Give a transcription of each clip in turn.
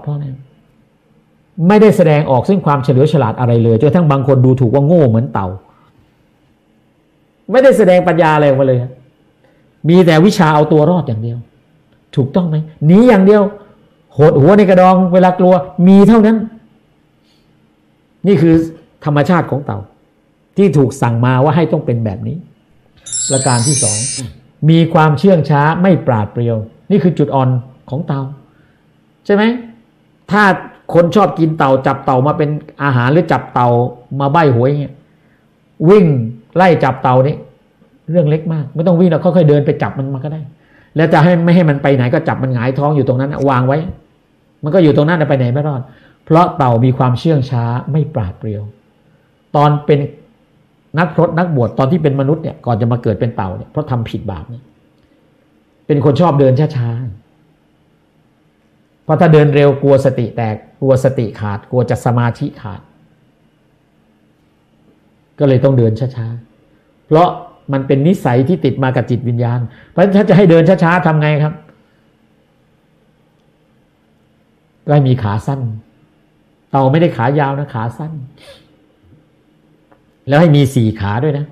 ราะอะไรไม่ได้แสดงออกซึ่งความเฉลียวฉลาดอะไรเลยจนทั้งบางคนดูถูกว่าโง่เหมือนเต่าไม่ได้แสดงปัญญาอะไรออกมาเลยมีแต่วิชาเอาตัวรอดอย่างเดียวถูกต้องไหมหนีอย่างเดียวโหดหัวในกระดองเวลากลัวมีเท่านั้นนี่คือธรรมชาติของเต่าที่ถูกสั่งมาว่าให้ต้องเป็นแบบนี้ประการที่สองมีความเชื่องช้าไม่ปราดเปรียวนี่คือจุดอ่อนของเต่าใช่ไหมถ้าคนชอบกินเต่าจับเต่ามาเป็นอาหารหรือจับเต่ามาใบ้หวยเงี้ยวิ่งไล่จับเต่านี่เรื่องเล็กมากไม่ต้องวิ่งเราค่อยๆเดินไปจับมันมาก็ได้แล้วจะให้ไม่ให้มันไปไหนก็จับมันหงายท้องอยู่ตรงนั้นวางไว้มันก็อยู่ตรงนั้นไปไหนไม่รอดเพราะเต่ามีความเชื่องช้าไม่ปราดเปรียวตอนเป็นนักพรตนักบวชตอนที่เป็นมนุษย์เนี่ยก่อนจะมาเกิดเป็นเต่าเนี่ยเพราะทำผิดบาปเนี่ยเป็นคนชอบเดินช้าๆเพราะถ้าเดินเร็วกลัวสติแตกกลัวสติขาดกลัวจะสมาธิขาดก็เลยต้องเดินช้าๆเพราะมันเป็นนิสัยที่ติดมากับจิตวิญญาณเพราะฉะนั้นถ้าจะให้เดินช้าๆทำไงครับก็ให้มีขาสั้นเต่าไม่ได้ขายาวนะขาสั้นแล้วให้มี4 ขาด้วยนะ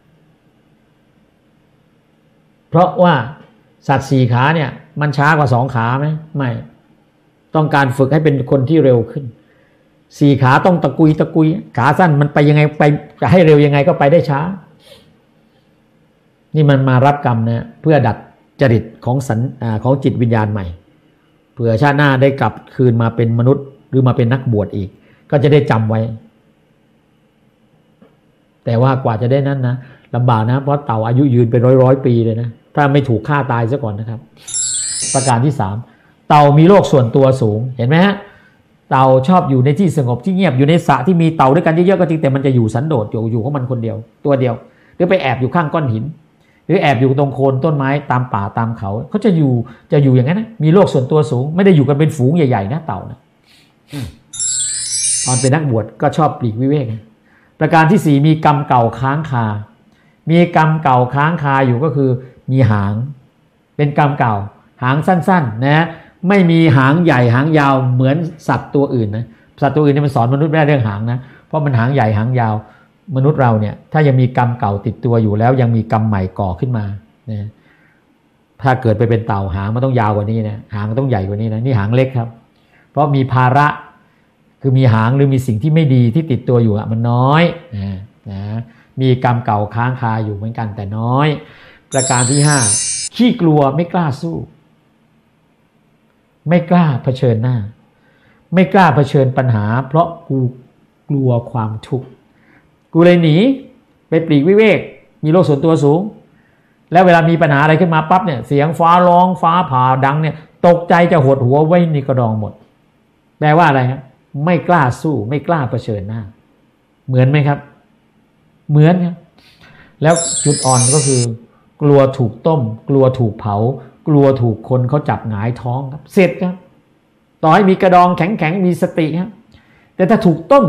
เพราะว่าสัตว์4 ขาเนี่ยมันช้ากว่า2 ขาไหมไม่ต้องการฝึกให้เป็นคนที่เร็วขึ้น4 ขาต้องตะกุยขาสั้นมันไปยังไงไปจะให้เร็วยังไงก็ไปได้ช้านี่มันมารับกรรมนะเพื่อดัดจริตของจิตวิญญาณใหม่เผื่อชาติหน้าได้กลับคืนมาเป็นมนุษย์หรือมาเป็นนักบวชอีกก็จะได้จำไว้แต่ว่ากว่าจะได้นั้นนะลำบากนะเพราะเต่าอายุยืนเป็นร้อยปีเลยนะถ้าไม่ถูกฆ่าตายซะก่อนนะครับประการที่3เต่ามีโลกส่วนตัวสูงเห็นไหมฮะเต่าชอบอยู่ในที่สงบที่เงียบอยู่ในสระที่มีเต่าด้วยกันเยอะๆก็จริงแต่มันจะอยู่สันโดษอยู่ของมันคนเดียวตัวเดียวหรือไปแอบอยู่ข้างก้อนหินหรือแอบอยู่ตรงโคนต้นไม้ตามป่าตามเขาเขาจะอยู่อย่างนั้นนะมีโลกส่วนตัวสูงไม่ได้อยู่กันเป็นฝูงใหญ่ๆนะเต่านะตอนเป็นนักบวชก็ชอบปลีกวิเวกประการที่4มีกรรมเก่าค้างคามีกรรมเก่าค้างคาอยู่ก็คือมีหางเป็นกรรมเก่าหางสั้นๆนะไม่มีหางใหญ่หางยาวเหมือนสัตว์ตัวอื่นนะสัตว์ตัวอื่นเนี่ยมันสอนมนุษย์ไม่ได้เรื่องหางนะเพราะมันหางใหญ่หางยาวมนุษย์เราเนี่ยถ้ายังมีกรรมเก่าติดตัวอยู่แล้วยังมีกรรมใหม่ก่อขึ้นมานะถ้าเกิดไปเป็นเต่าหางมันต้องยาวกว่านี้นะหางมันต้องใหญ่กว่านี้นะนี่หางเล็กครับเพราะมีภาระคือมีหางหรือมีสิ่งที่ไม่ดีที่ติดตัวอยู่มันน้อยนะมีกรรมเก่าค้างคาอยู่เหมือนกันแต่น้อยประการที่5ขี้กลัวไม่กล้าสู้ไม่กล้าเผชิญหน้าไม่กล้าเผชิญปัญหาเพราะกูกลัวความทุกข์กูเลยหนีไปปลีกวิเวกมีโลกส่วนตัวสูงแล้วเวลามีปัญหาอะไรขึ้นมาปั๊บเนี่ยเสียงฟ้าร้องฟ้าผ่าดังเนี่ยตกใจจะหดหัวไว้ในกระดองหมดแปลว่าอะไรครับไม่กล้าสู้ไม่กล้าเผชิญหน้าเหมือนไหมครับเหมือนครับแล้วจุดอ่อนก็คือกลัวถูกต้มกลัวถูกเผากลัวถูกคนเขาจับหงายท้องครับเสร็จครับต่อให้มีกระดองแข็งๆมีสติครับแต่ถ้าถูกต้ม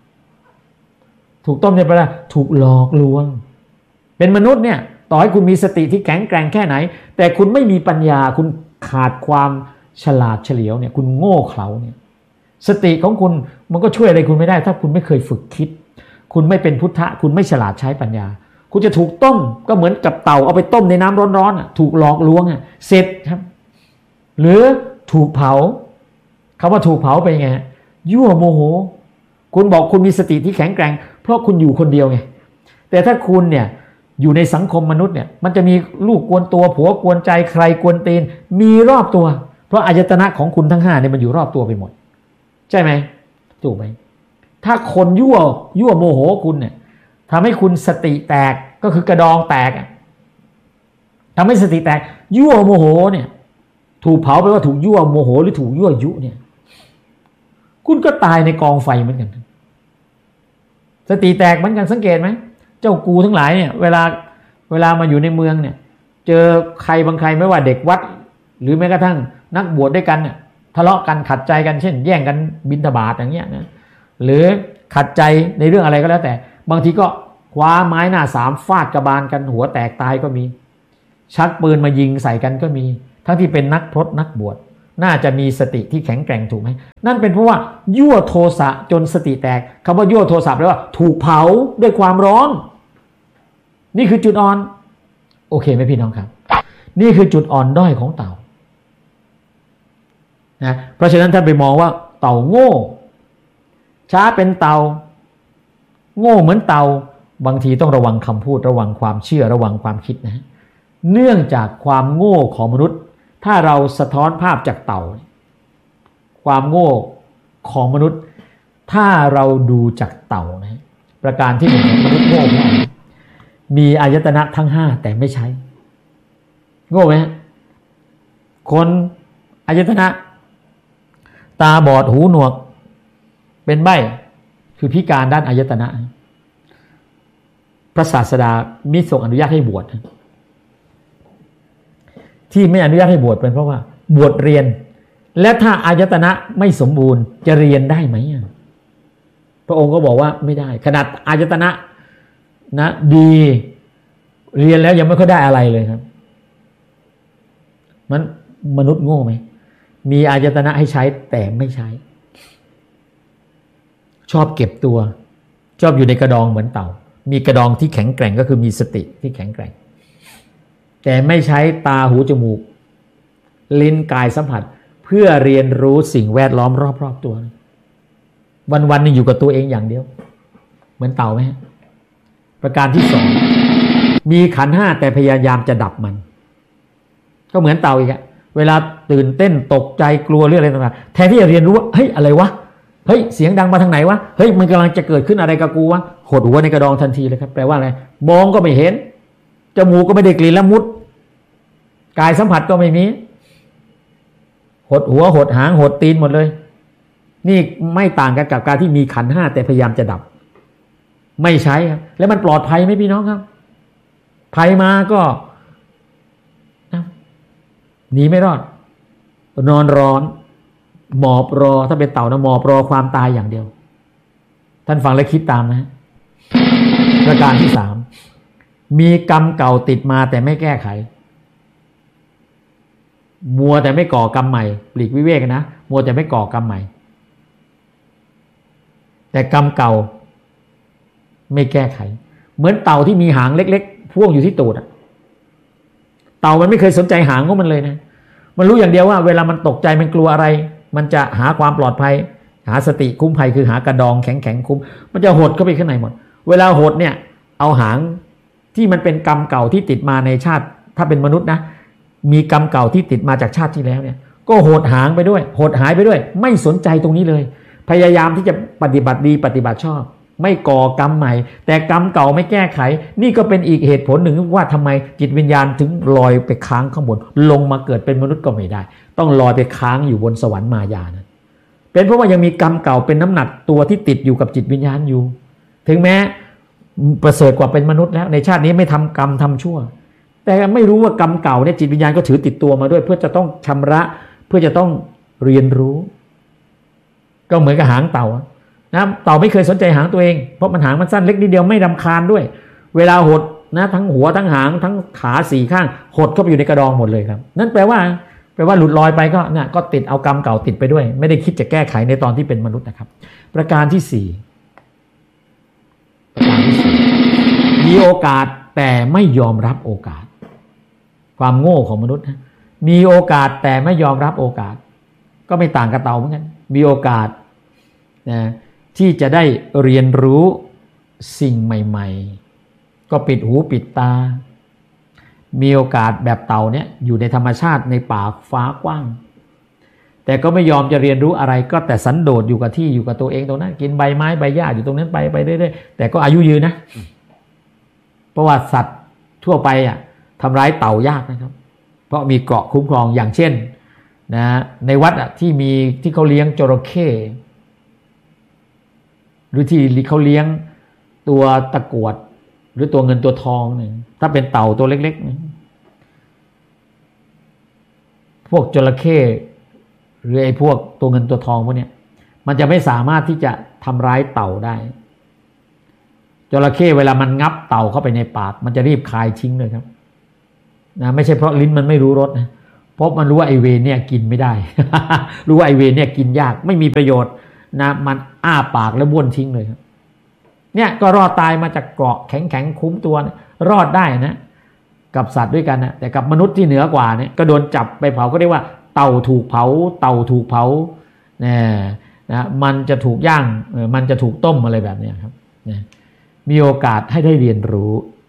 เนี่ยแปลว่าถูกหลอกลวงเป็นมนุษย์เนี่ยต่อให้คุณมีสติที่แข็งแกร่งแค่ไหนแต่คุณไม่มีปัญญาคุณขาดความฉลาดเฉลียวเนี่ยคุณโง่เขลาเนี่ยสติของคุณมันก็ช่วยอะไรคุณไม่ได้ถ้าคุณไม่เคยฝึกคิดคุณไม่เป็นพุทธะคุณไม่ฉลาดใช้ปัญญาคุณจะถูกต้มก็เหมือนกับเต่าเอาไปต้มในน้ำร้อนๆถูกหลอกลวงเสร็จครับหรือถูกเผาคำว่าถูกเผาไปไงยั่วโมโหคุณบอกคุณมีสติที่แข็งแกร่งเพราะคุณอยู่คนเดียวไงแต่ถ้าคุณเนี่ยอยู่ในสังคมมนุษย์เนี่ยมันจะมีลูกกวนตัวผัวกวนใจใครกวนตีนมีรอบตัวเพราะอายตนะของคุณทั้ง5เนี่ยมันอยู่รอบตัวไปหมดใช่ไหมถูกไหมถ้าคนยั่วโมโหคุณเนี่ยทำให้คุณสติแตกก็คือกระดองแตกทำให้สติแตกยั่วโมโหเนี่ยถูกเผาไปว่าถูกยั่วโมโหหรือถูกยั่วยุเนี่ยคุณก็ตายในกองไฟเหมือนกันสติแตกเหมือนกันสังเกตไหมเจ้ากูทั้งหลายเนี่ยเวลามาอยู่ในเมืองเนี่ยเจอใครบางใครไม่ว่าเด็กวัดหรือแม้กระทั่งนักบวชด้วยกันเนี่ยทะเลาะกันขัดใจกันเช่นแย่งกันบิณฑบาตอย่างเงี้ยนะหรือขัดใจในเรื่องอะไรก็แล้วแต่บางทีก็คว้าไม้หน้าสามฟาดกระบาลกันหัวแตกตายก็มีชักปืนมายิงใส่กันก็มีทั้งที่เป็นนักพรตนักบวชน่าจะมีสติที่แข็งแกร่งถูกไหมนั่นเป็นเพราะว่ายั่วโทสะจนสติแตกคำว่ายั่วโทสะแปลว่าถูกเผาด้วยความร้อนนี่คือจุดอ่อนโอเคไหมพี่น้องครับนี่คือจุดอ่อนด้อยของเต่านะเพราะฉะนั้นท่านไปมองว่าเต่าโง่ช้าเป็นเต่าโง่เหมือนเต่าบางทีต้องระวังคำพูดระวังความเชื่อระวังความคิดนะเนื่องจากความโง่ของมนุษย์ถ้าเราสะท้อนภาพจากเต่าความโง่ของมนุษย์ถ้าเราดูจากเต่านะประการที่หนึ่งมนุษย์โง่เพราะมีอายตนะทั้งห้าแต่ไม่ใช้โง่ไหมคนอายตนะตาบอดหูหนวกเป็นใบ้คือพิการด้านอายตนะพระศาสดามิทรงอนุญาตให้บวชที่ไม่อนุญาตให้บวชเป็นเพราะว่าบวชเรียนและถ้าอายตนะไม่สมบูรณ์จะเรียนได้ไหมพระองค์ก็บอกว่าไม่ได้ขนาดอายตนะนะดีเรียนแล้วยังไม่ค่อยได้อะไรเลยครับมันมนุษย์โง่ไหมมีอายตนะให้ใช้แต่ไม่ใช้ชอบเก็บตัวชอบอยู่ในกระดองเหมือนเต่ามีกระดองที่แข็งแกร่งก็คือมีสติที่แข็งแกร่งแต่ไม่ใช้ตาหูจมูกลิ้นกายสัมผัสเพื่อเรียนรู้สิ่งแวดล้อมรอบๆตัววันๆนึงอยู่กับตัวเองอย่างเดียวเหมือนเต่าไหมประการที่สองมีขันธ์ห้าแต่พยายามจะดับมันก็เหมือนเต่าอีกอะเวลาตื่นเต้นตกใจกลัวเรื่องอะไรต่างๆแทนที่จะเรียนรู้ว่าเฮ้ยอะไรวะเฮ้ยเสียงดังมาทางไหนวะเฮ้ยมันกำลังจะเกิดขึ้นอะไรกับกูวะหดหัวในกระดองทันทีเลยครับแปลว่าอะไรมองก็ไม่เห็นจมูกก็ไม่ได้กลิ่นละมุดกายสัมผัสก็ไม่มีหดหัวหดหางหดตีนหมดเลยนี่ไม่ต่างกันกับการที่มีขันธ์ห้าแต่พยายามจะดับไม่ใช้ครับแล้วมันปลอดภัยไหมพี่น้องครับภัยมาก็หนีไม่รอดนอนร้อนหมอบรอถ้าเป็นเต่านะหมอบรอความตายอย่างเดียวท่านฟังและคิดตามนะประการที่สามมีกรรมเก่าติดมาแต่ไม่แก้ไขมัวแต่ไม่ก่อกรรมใหม่ปลีกวิเวกนะมัวแต่ไม่ก่อกรรมใหม่แต่กรรมเก่าไม่แก้ไขเหมือนเต่าที่มีหางเล็กๆพ่วงอยู่ที่ตูดเต่ามันไม่เคยสนใจหางของมันเลยนะมันรู้อย่างเดียวว่าเวลามันตกใจมันกลัวอะไรมันจะหาความปลอดภัยหาสติคุ้มภัยคือหากระดองแข็งๆคุ้มมันจะหดเข้าไปข้างในหมดเวลาหดเนี่ยเอาหางที่มันเป็นกรรมเก่าที่ติดมาในชาติถ้าเป็นมนุษย์นะมีกรรมเก่าที่ติดมาจากชาติที่แล้วเนี่ยก็หดหางไปด้วยหดหายไปด้วยไม่สนใจตรงนี้เลยพยายามที่จะปฏิบัติดีปฏิบัติชอบไม่ก่อกรรมใหม่แต่กรรมเก่าไม่แก้ไขนี่ก็เป็นอีกเหตุผลหนึ่งว่าทำไมจิตวิญญาณถึงลอยไปค้างข้างบนลงมาเกิดเป็นมนุษย์ก็ไม่ได้ต้องลอยไปค้างอยู่บนสวรรค์มายานะเป็นเพราะว่ายังมีกรรมเก่าเป็นน้ำหนักตัวที่ติดอยู่กับจิตวิญญาณอยู่ถึงแม้ประเสริฐกว่าเป็นมนุษย์แล้วในชาตินี้ไม่ทำกรรมทำชั่วแต่ไม่รู้ว่ากรรมเก่าเนี่ยจิตวิญญาณก็ถือติดตัวมาด้วยเพื่อจะต้องชำระเพื่อจะต้องเรียนรู้ก็เหมือนกับหางเต่านะเต่าไม่เคยสนใจหางตัวเองเพราะมันหางมันสั้นเล็กนิดเดียวไม่รำคาญด้วยเวลาหดนะทั้งหัวทั้งหางทั้งขาสี่ข้างหดเข้าไปอยู่ในกระดองหมดเลยครับนั่นแปลว่าหลุดลอยไปก็เนี่ยก็ติดเอากรรมเก่าติดไปด้วยไม่ได้คิดจะแก้ไขในตอนที่เป็นมนุษย์นะครับประการที่สี่มีโอกาสแต่ไม่ยอมรับโอกาสความโง่ของมนุษย์นะมีโอกาสแต่ไม่ยอมรับโอกาสก็ไม่ต่างกับเต่าเหมือนกันมีโอกาสนะที่จะได้เรียนรู้สิ่งใหม่ๆก็ปิดหูปิดตามีโอกาสแบบเต่าเนี่ยอยู่ในธรรมชาติในป่าฟ้ากว้างแต่ก็ไม่ยอมจะเรียนรู้อะไรก็แต่สันโดษอยู่กับที่อยู่กับตัวเองตรงนั้นกินใบไม้ใบหญ้าอยู่ตรงนั้นไปเรื่อยๆแต่ก็อายุยืนนะเพราะว่าสัตว์ทั่วไปทำร้ายเต่ายากนะครับเพราะมีเกราะคุ้มครองอย่างเช่นนะในวัดที่เขาเลี้ยงจระเข้หรือที่เขาเลี้ยงตัวตะกรวดหรือตัวเงินตัวทองเนี่ยถ้าเป็นเต่าตัวเล็กๆพวกจระเข้หรือไอ้พวกตัวเงินตัวทองพวกเนี้ยมันจะไม่สามารถที่จะทำร้ายเต่าได้จระเข้เวลามันงับเต่าเข้าไปในปากมันจะรีบคายทิ้งเลยครับนะไม่ใช่เพราะลิ้นมันไม่รู้รสนะเพราะมันรู้ว่าไอเวรเนี่ยกินไม่ได้ รู้ว่าไอเวรเนี่ยกินยากไม่มีประโยชน์นะมันอ้าปากแล้วบ้วนทิ้งเลยครับเนี่ยก็รอดตายมาจากเกราะแข็งคุ้มตัวนะรอดได้นะกับสัตว์ด้วยกันนะแต่กับมนุษย์ที่เหนือกว่าเนี่ยก็โดนจับไปเผาก็เรียกว่าเต่าถูกเผาเต่าถูกเผานะมันจะถูกย่างมันจะถูกต้มอะไรแบบนี้ครับนะมีโอกาสให้ได้เรียนรู้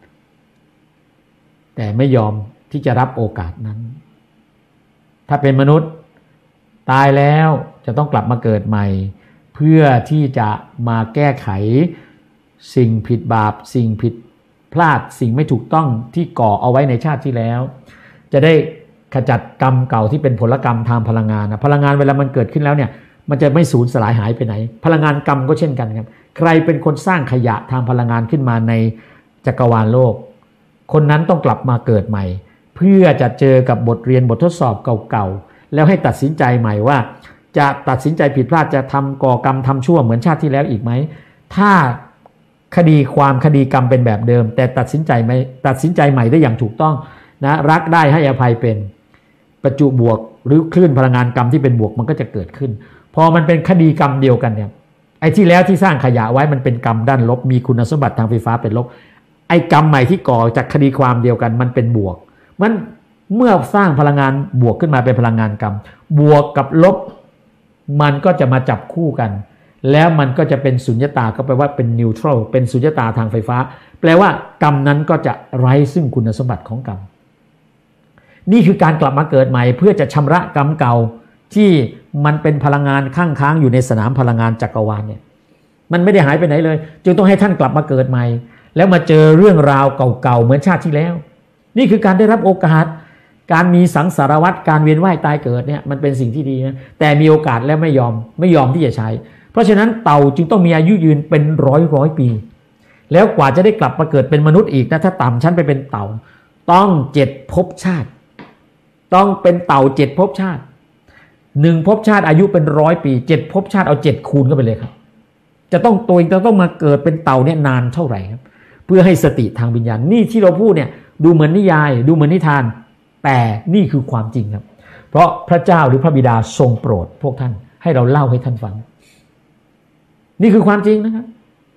แต่ไม่ยอมที่จะรับโอกาสนั้นถ้าเป็นมนุษย์ตายแล้วจะต้องกลับมาเกิดใหม่เพื่อที่จะมาแก้ไขสิ่งผิดบาปสิ่งผิดพลาดสิ่งไม่ถูกต้องที่ก่อเอาไว้ในชาติที่แล้วจะได้ขจัดกรรมเก่าที่เป็นผลกรรมทางพลังงานนะพลังงานเวลามันเกิดขึ้นแล้วเนี่ยมันจะไม่สูญสลายหายไปไหนพลังงานกรรมก็เช่นกันครับใครเป็นคนสร้างขยะทางพลังงานขึ้นมาในจักรวาลโลกคนนั้นต้องกลับมาเกิดใหม่เพื่อจะเจอกับบทเรียนบททดสอบเก่าๆแล้วให้ตัดสินใจใหม่ว่าจะตัดสินใจผิดพลาดจะทำก่อกรรมทำชั่วเหมือนชาติที่แล้วอีกไหมถ้าคดีกรรมเป็นแบบเดิมแต่ตัดสินใจใหม่ได้อย่างถูกต้องนะรักได้ให้อภัยเป็นประจุบวกหรือคลื่นพลังงานกรรมที่เป็นบวกมันก็จะเกิดขึ้นพอมันเป็นคดีกรรมเดียวกันเนี่ยไอ้ที่แล้วที่สร้างขยะไว้มันเป็นกรรมด้านลบมีคุณสมบัติทางไฟฟ้าเป็นลบไอ้กรรมใหม่ที่ก่อจากคดีความเดียวกันมันเป็นบวกมันเมื่อสร้างพลังงานบวกขึ้นมาเป็นพลังงานกรรมบวกกับลบมันก็จะมาจับคู่กันแล้วมันก็จะเป็นสุญญตาก็แปลว่าเป็นนิวทรัลเป็นสุญญตาทางไฟฟ้าแปลว่ากรรมนั้นก็จะไร้ซึ่งคุณสมบัติของกรรมนี่คือการกลับมาเกิดใหม่เพื่อจะชำระกรรมเก่าที่มันเป็นพลังงานค้างอยู่ในสนามพลังงานจักรวาลเนี่ยมันไม่ได้หายไปไหนเลยจึงต้องให้ท่านกลับมาเกิดใหม่แล้วมาเจอเรื่องราวเก่าๆเหมือนชาติที่แล้วนี่คือการได้รับโอกาสการมีสังสารวัฏการเวียนว่ายตายเกิดเนี่ยมันเป็นสิ่งที่ดีนะแต่มีโอกาสแล้วไม่ยอมที่จะใช้เพราะฉะนั้นเต่าจึงต้องมีอายุยืนเป็นร้อยปีแล้วกว่าจะได้กลับมาเกิดเป็นมนุษย์อีกนะถ้าต่ำชั้นไปเป็นเต่าต้อง7 ภพชาติต้องเป็นเต่า7 ภพชาติ1 ภพชาติอายุเป็น100 ปี7 ภพชาติเอา7คูณเข้าไปเลยครับจะต้องมาเกิดเป็นเต่าเนี่ยนานเท่าไหร่ครับเพื่อให้สติทางวิญญาณนี่ที่เราพูดเนี่ยดูเหมือนนิยายดูเหมือนนิทานแต่นี่คือความจริงครับเพราะพระเจ้าหรือพระบิดาทรงโปรดพวกท่านให้เราเล่าให้ท่านฟังนี่คือความจริงนะครับ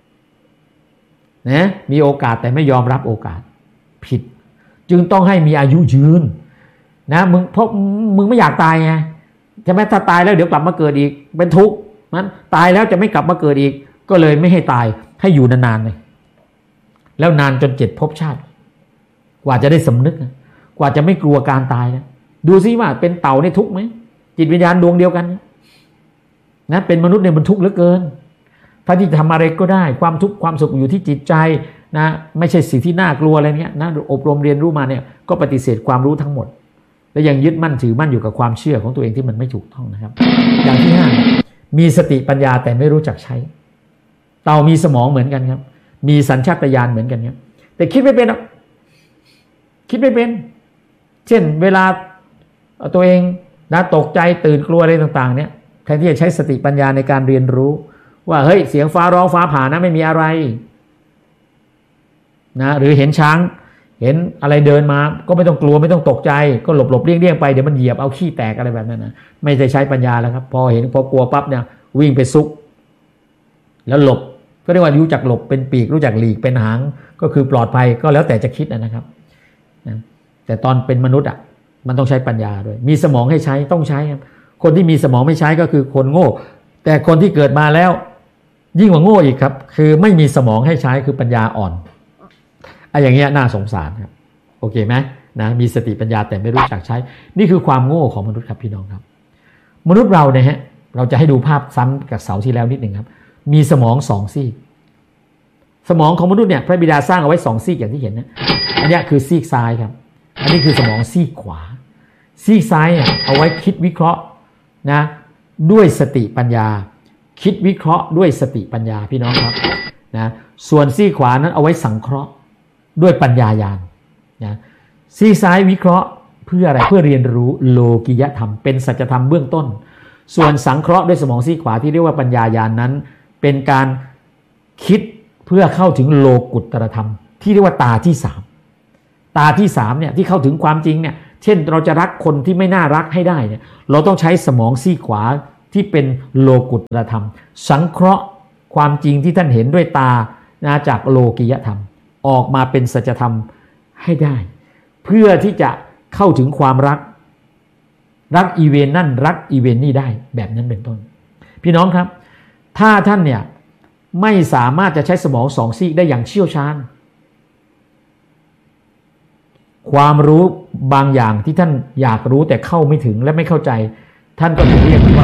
นะมีโอกาสแต่ไม่ยอมรับโอกาสผิดจึงต้องให้มีอายุยืนนะเพราะมึงไม่อยากตายไงใช่ไหมถ้าตายแล้วเดี๋ยวกลับมาเกิดอีกเป็นทุกข์มันตายแล้วจะไม่กลับมาเกิดอีกก็เลยไม่ให้ตายให้อยู่นานๆเลยแล้วนานจน7 ภพชาติกว่าจะได้สำนึกนะกว่าจะไม่กลัวการตายนะดูซิว่าเป็นเต่าในทุกข์ไหมจิตวิญญาณดวงเดียวกันนะเป็นมนุษย์เนี่ยมันทุกข์เหลือเกินถ้าที่ทำอะไรก็ได้ความทุกข์ความสุขอยู่ที่จิตใจนะไม่ใช่สิ่งที่น่ากลัวอะไรเงี้ยนะอบรมเรียนรู้มาเนี่ยก็ปฏิเสธความรู้ทั้งหมดและยังยึดมั่นถือมั่นอยู่กับความเชื่อของตัวเองที่มันไม่ถูกต้องนะครับอย่างที่5มีสติปัญญาแต่ไม่รู้จักใช้เต่ามีสมองเหมือนกันครับมีสัญชาตญาณเหมือนกันครับแต่คิดไม่เป็นเช่นเวลาตัวเองนะตกใจตื่นกลัวอะไรต่างๆเนี่ยแทนที่จะใช้สติปัญญาในการเรียนรู้ว่าเฮ้ยเสียงฟ้าร้องฟ้าผ่านะไม่มีอะไรนะหรือเห็นช้างเห็นอะไรเดินมาก็ไม่ต้องกลัวไม่ต้องตกใจก็หลบเลี่ยงไปเดี๋ยวมันเหยียบเอาขี้แตกอะไรแบบนั้นนะไม่ได้ใช้ปัญญาแล้วครับพอกลัวปั๊บเนี่ยวิ่งไปซุกแล้วหลบก็เรียกว่ารู้จักหลบเป็นปีกรู้จักหลีกเป็นหางก็คือปลอดภัยก็แล้วแต่จะคิดนะครับแต่ตอนเป็นมนุษย์อ่ะมันต้องใช้ปัญญาด้วยมีสมองให้ใช้ต้องใช้ครับคนที่มีสมองไม่ใช้ก็คือคนโง่แต่คนที่เกิดมาแล้วยิ่งกว่าโง่อีกครับคือไม่มีสมองให้ใช้คือปัญญาอ่อนอย่างเงี้ยน่าสงสารครับโอเคไหมนะมีสติปัญญาแต่ไม่รู้จักใช้นี่คือความโง่ของมนุษย์ครับพี่น้องครับมนุษย์เราเนี่ยฮะเราจะให้ดูภาพซ้ำกับเสาร์ที่แล้วนิดหนึ่งครับมีสมอง2 ซีกสมองของมนุษย์เนี่ยพระบิดาสร้างเอาไว้2 ซีกอย่างที่เห็นนะอันนี้คือซีกซ้ายครับอันนี้คือสมองซีกขวาซีกซ้ายเนี่ยเอาไว้คิดวิเคราะห์นะด้วยสติปัญญาคิดวิเคราะห์ด้วยสติปัญญาพี่น้องครับนะส่วนซีกขวานั้นเอาไว้สังเคราะห์ด้วยปัญญาญาณนะซีกซ้ายวิเคราะห์เพื่ออะไรเพื่อเรียนรู้โลกิยธรรมเป็นสัจธรรมเบื้องต้นส่วนสังเคราะห์ด้วยสมองซีกขวาที่เรียกว่าปัญญาญาณนั้นเป็นการคิดเพื่อเข้าถึงโลกุตตรธรรมที่เรียกว่าตาที่3เนี่ยที่เข้าถึงความจริงเนี่ยเช่นเราจะรักคนที่ไม่น่ารักให้ได้เนี่ยเราต้องใช้สมองซีกขวาที่เป็นโลกุตตรธรรมสังเคราะห์ความจริงที่ท่านเห็นด้วยตาจากโลกิยธรรมออกมาเป็นสัจธรรมให้ได้เพื่อที่จะเข้าถึงความรักอีเวนนั่นรักอีเวนนี่ได้แบบนั้นเป็นต้นพี่น้องครับถ้าท่านเนี่ยไม่สามารถจะใช้สมองสองซีกได้อย่างเชี่ยวชาญความรู้บางอย่างที่ท่านอยากรู้แต่เข้าไม่ถึงและไม่เข้าใจท่านก็ถูกเรียกว่า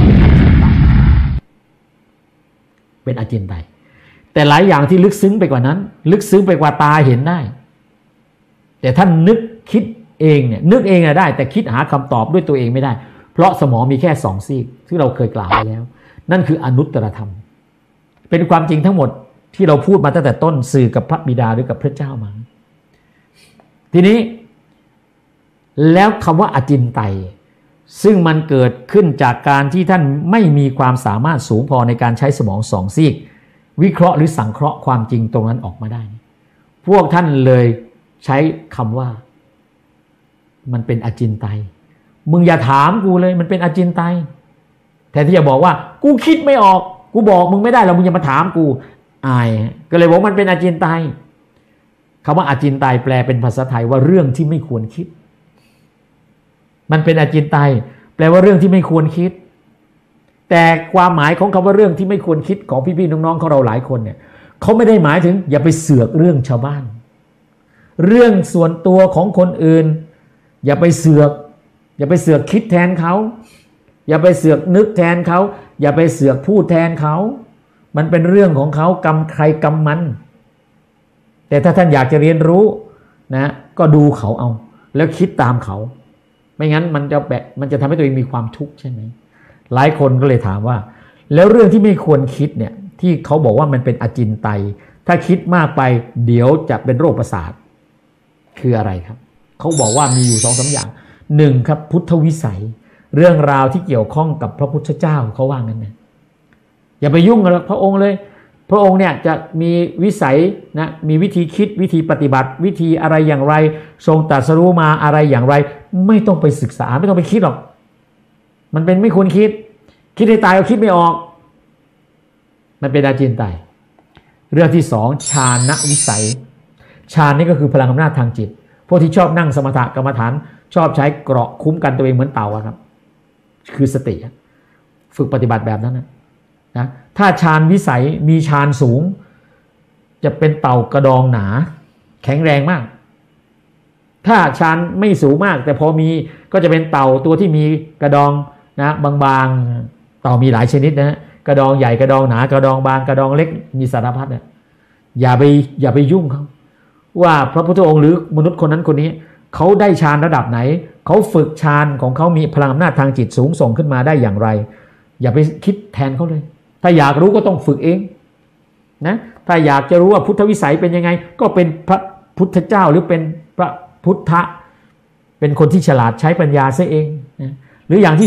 เป็นอาจินไตยแต่หลายอย่างที่ลึกซึ้งไปกว่านั้นลึกซึ้งไปกว่าตาเห็นได้แต่ท่านนึกคิดเองเนี่ยนึกเองได้แต่คิดหาคำตอบด้วยตัวเองไม่ได้เพราะสมองมีแค่สองซีกที่เราเคยกล่าวไปแล้วนั่นคืออนุตตรธรรมเป็นความจริงทั้งหมดที่เราพูดมาตั้งแต่ต้นสื่อกับพระบิดาหรือกับพระเจ้ามาทีนี้แล้วคำว่าอจินไตยซึ่งมันเกิดขึ้นจากการที่ท่านไม่มีความสามารถสูงพอในการใช้สมองสองซีกวิเคราะห์หรือสังเคราะห์ความจริงตรงนั้นออกมาได้พวกท่านเลยใช้คำว่ามันเป็นอจินไตยมึงอย่าถามกูเลยมันเป็นอจินไตยแทนที่จะบอกว่ากูคิดไม่ออกกูบอกมึงไม่ได้แล้วมึงอย่ามาถามกูอายก็เลยบอกมันเป็นอจินไตยคำว่าอจินไตยแปลเป็นภาษาไทยว่าเรื่องที่ไม่ควรคิดมันเป็นอจินไตยแปลว่าเรื่องที่ไม่ควรคิดแต่ความหมายของคำว่าเรื่องที่ไม่ควรคิดของพี่ๆน้องๆของเราหลายคนเนี่ยเขาไม่ได้หมายถึงอย่าไปเสือกเรื่องชาวบ้านเรื่องส่วนตัวของคนอื่นอย่าไปเสือกคิดแทนเขาอย่าไปเสือกนึกแทนเขาอย่าไปเสือกพูดแทนเขามันเป็นเรื่องของเขากรรมใครกรรมมันแต่ถ้าท่านอยากจะเรียนรู้นะก็ดูเขาเอาแล้วคิดตามเขาไม่งั้นมันจะทำให้ตัวเองมีความทุกข์ใช่ไหมหลายคนก็เลยถามว่าแล้วเรื่องที่ไม่ควรคิดเนี่ยที่เขาบอกว่ามันเป็นอจินไตยถ้าคิดมากไปเดี๋ยวจะเป็นโรคประสาทคืออะไรครับเขาบอกว่ามีอยู่2-3อย่างหนึ่งครับพุทธวิสัยเรื่องราวที่เกี่ยวข้องกับพระพุทธเจ้าเขาว่างั้นนะอย่าไปยุ่งกับพระองค์เลยพระองค์เนี่ยจะมีวิสัยนะมีวิธีคิดวิธีปฏิบัติวิธีอะไรอย่างไรทรงตรัสรู้มาอะไรอย่างไรไม่ต้องไปศึกษาไม่ต้องไปคิดหรอกมันเป็นไม่ควรคิดให้ตายก็คิดไม่ออกมันเป็นอาจินไตยเรื่องที่2ฌานวิสัยฌานนี่ก็คือพลังอำนาจทางจิตพวกที่ชอบนั่งสมถกรรมฐานชอบใช้เกราะคุ้มกันตัวเองเหมือนเต่าครับคือสติฝึกปฏิบัติแบบนั้นนะถ้าฌานวิสัยมีฌานสูงจะเป็นเต่ากระดองหนาแข็งแรงมากถ้าฌานไม่สูงมากแต่พอมีก็จะเป็นเต่าตัวที่มีกระดองนะบางๆเต่ามีหลายชนิดนะกระดองใหญ่กระดองหนากระดองบางกระดองเล็กมีสารพัดเนี่ยอย่าไปยุ่งเขาว่าพระพุทธองค์หรือมนุษย์คนนั้นคนนี้เขาได้ฌานระดับไหนเขาฝึกฌานของเขามีพลังอำนาจทางจิตสูงส่งขึ้นมาได้อย่างไรอย่าไปคิดแทนเขาเลยถ้าอยากรู้ก็ต้องฝึกเองนะถ้าอยากจะรู้ว่าพุทธวิสัยเป็นยังไงก็เป็นพระพุทธเจ้าหรือเป็นพระพุทธะเป็นคนที่ฉลาดใช้ปัญญาซะเองนะหรืออย่างที่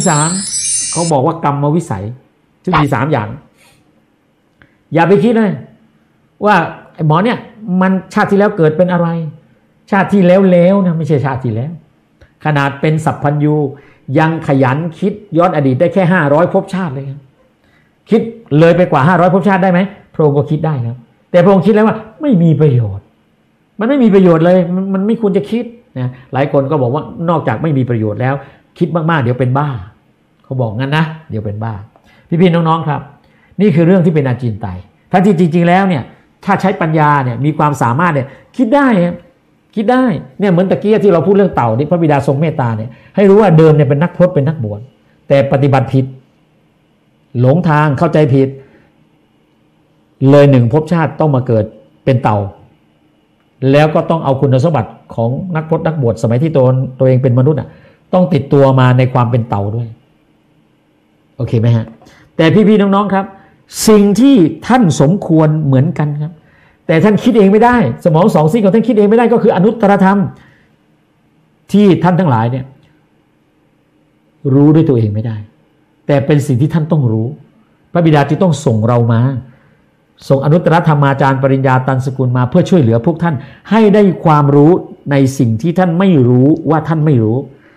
3เขาบอกว่ากรรมวิสัยซึ่งมี3อย่างอย่าไปคิดเลยว่าไอ้หมอเนี่ยมันชาติที่แล้วเกิดเป็นอะไรชาติที่แล้วนะไม่ใช่ชาติที่แล้วขนาดเป็นสัพพัญญูยังขยันคิดย้อนอดีตได้แค่500ภพชาติเลยครับคิดเลยไปกว่า500ภพชาติได้ไหมพระองค์ก็คิดได้ครับแต่พระองค์คิดแล้วว่าไม่มีประโยชน์มันไม่มีประโยชน์เลยมันไม่ควรจะคิดนะหลายคนก็บอกว่านอกจากไม่มีประโยชน์แล้วคิดมากๆเดี๋ยวเป็นบ้าเขาบอกงั้นนะเดี๋ยวเป็นบ้าพี่ๆน้องๆครับนี่คือเรื่องที่เป็นอาจินไตยทั้งที่จริงๆแล้วเนี่ยถ้าใช้ปัญญาเนี่ยมีความสามารถเนี่ยคิดได้เนี่ยเหมือนตะกี้ที่เราพูดเรื่องเต่านี่พระบิดาทรงเมตตาเนี่ยให้รู้ว่าเดิมเนี่ยเป็นนักพรตเป็นนักบวชแต่ปฏิบัติผิดหลงทางเข้าใจผิดเลย1ภพชาติต้องมาเกิดเป็นเต่าแล้วก็ต้องเอาคุณสมบัติของนักพรตนักบวชสมัยที่ตัวเองเป็นมนุษย์ต้องติดตัวมาในความเป็นเต่าด้วยโอเคไหมฮะแต่พี่ๆน้องๆครับสิ่งที่ท่านสมควรเหมือนกันครับแต่ท่านคิดเองไม่ได้สมอง2ซีกของท่านคิดเองไม่ได้ก็คืออนุตตรธรรมที่ท่านทั้งหลายเนี่ยรู้ด้วยตัวเองไม่ได้แต่เป็นสิ่งที่ท่านต้องรู้พระบิดาจึงต้องส่งเรามาส่งอนุตตรธรรมาจารย์ปริญญาตันสกุลมาเพื่อช่วยเหลือพวกท่านให้ได้ความรู้ในสิ่งที่ท่านไม่รู้ว่าท่านไม่รู้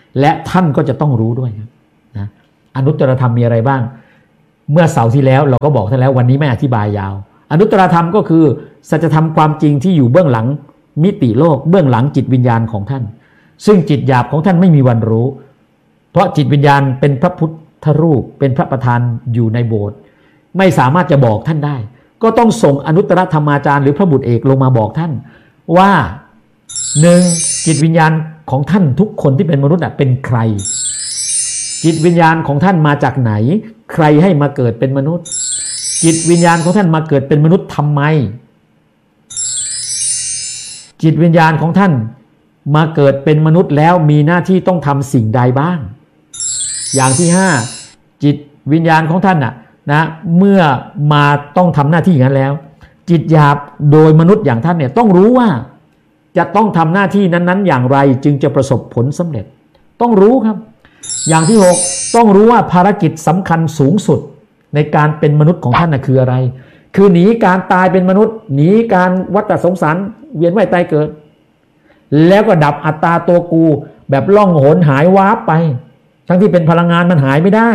และท่านก็จะต้องรู้ด้วยนะอนุตตรธรรมมีอะไรบ้างเมื่อเสาร์ที่แล้วเราก็บอกท่านแล้ววันนี้ไม่อธิบายยาวอนุตตรธรรมก็คือสัจธรรมความจริงที่อยู่เบื้องหลังมิติโลกเบื้องหลังจิตวิญญาณของท่านซึ่งจิตหยาบของท่านไม่มีวันรู้เพราะจิตวิญญาณเป็นพระพุทธรูปเป็นพระประธานอยู่ในโบสถ์ไม่สามารถจะบอกท่านได้ก็ต้องส่งอนุตตรธรรมาจารย์หรือพระบุตรเอกลงมาบอกท่านว่าหนึ่งจิตวิญญาณของท่านทุกคนที่เป็นมนุษย์เป็นใครจิตวิญญาณของท่านมาจากไหนใครให้มาเกิดเป็นมนุษย์จิตวิญญาณของท่านมาเกิดเป็นมนุษย์ทำไมจิตวิญญาณของท่านมาเกิดเป็นมนุษย์แล้วมีหน้าที่ต้องทำสิ่งใดบ้างอย่างที่ห้าจิตวิญญาณของท่านนะเมื่อมาต้องทำหน้าที่อย่างนั้นแล้วจิตหยาบโดยมนุษย์อย่างท่านเนี่ยต้องรู้ว่าจะต้องทำหน้าที่นั้นๆอย่างไรจึงจะประสบผลสำเร็จต้องรู้ครับอย่างที่หกต้องรู้ว่าภารกิจสำคัญสูงสุดในการเป็นมนุษย์ของท่านคืออะไรคือหนีการตายเป็นมนุษย์หนีการวัฏสงสารเวียนว่ายตายเกิดแล้วก็ดับอัตตาตัวกูแบบล่องหนหายวาบไปทั้งที่เป็นพลังงานมันหายไม่ได้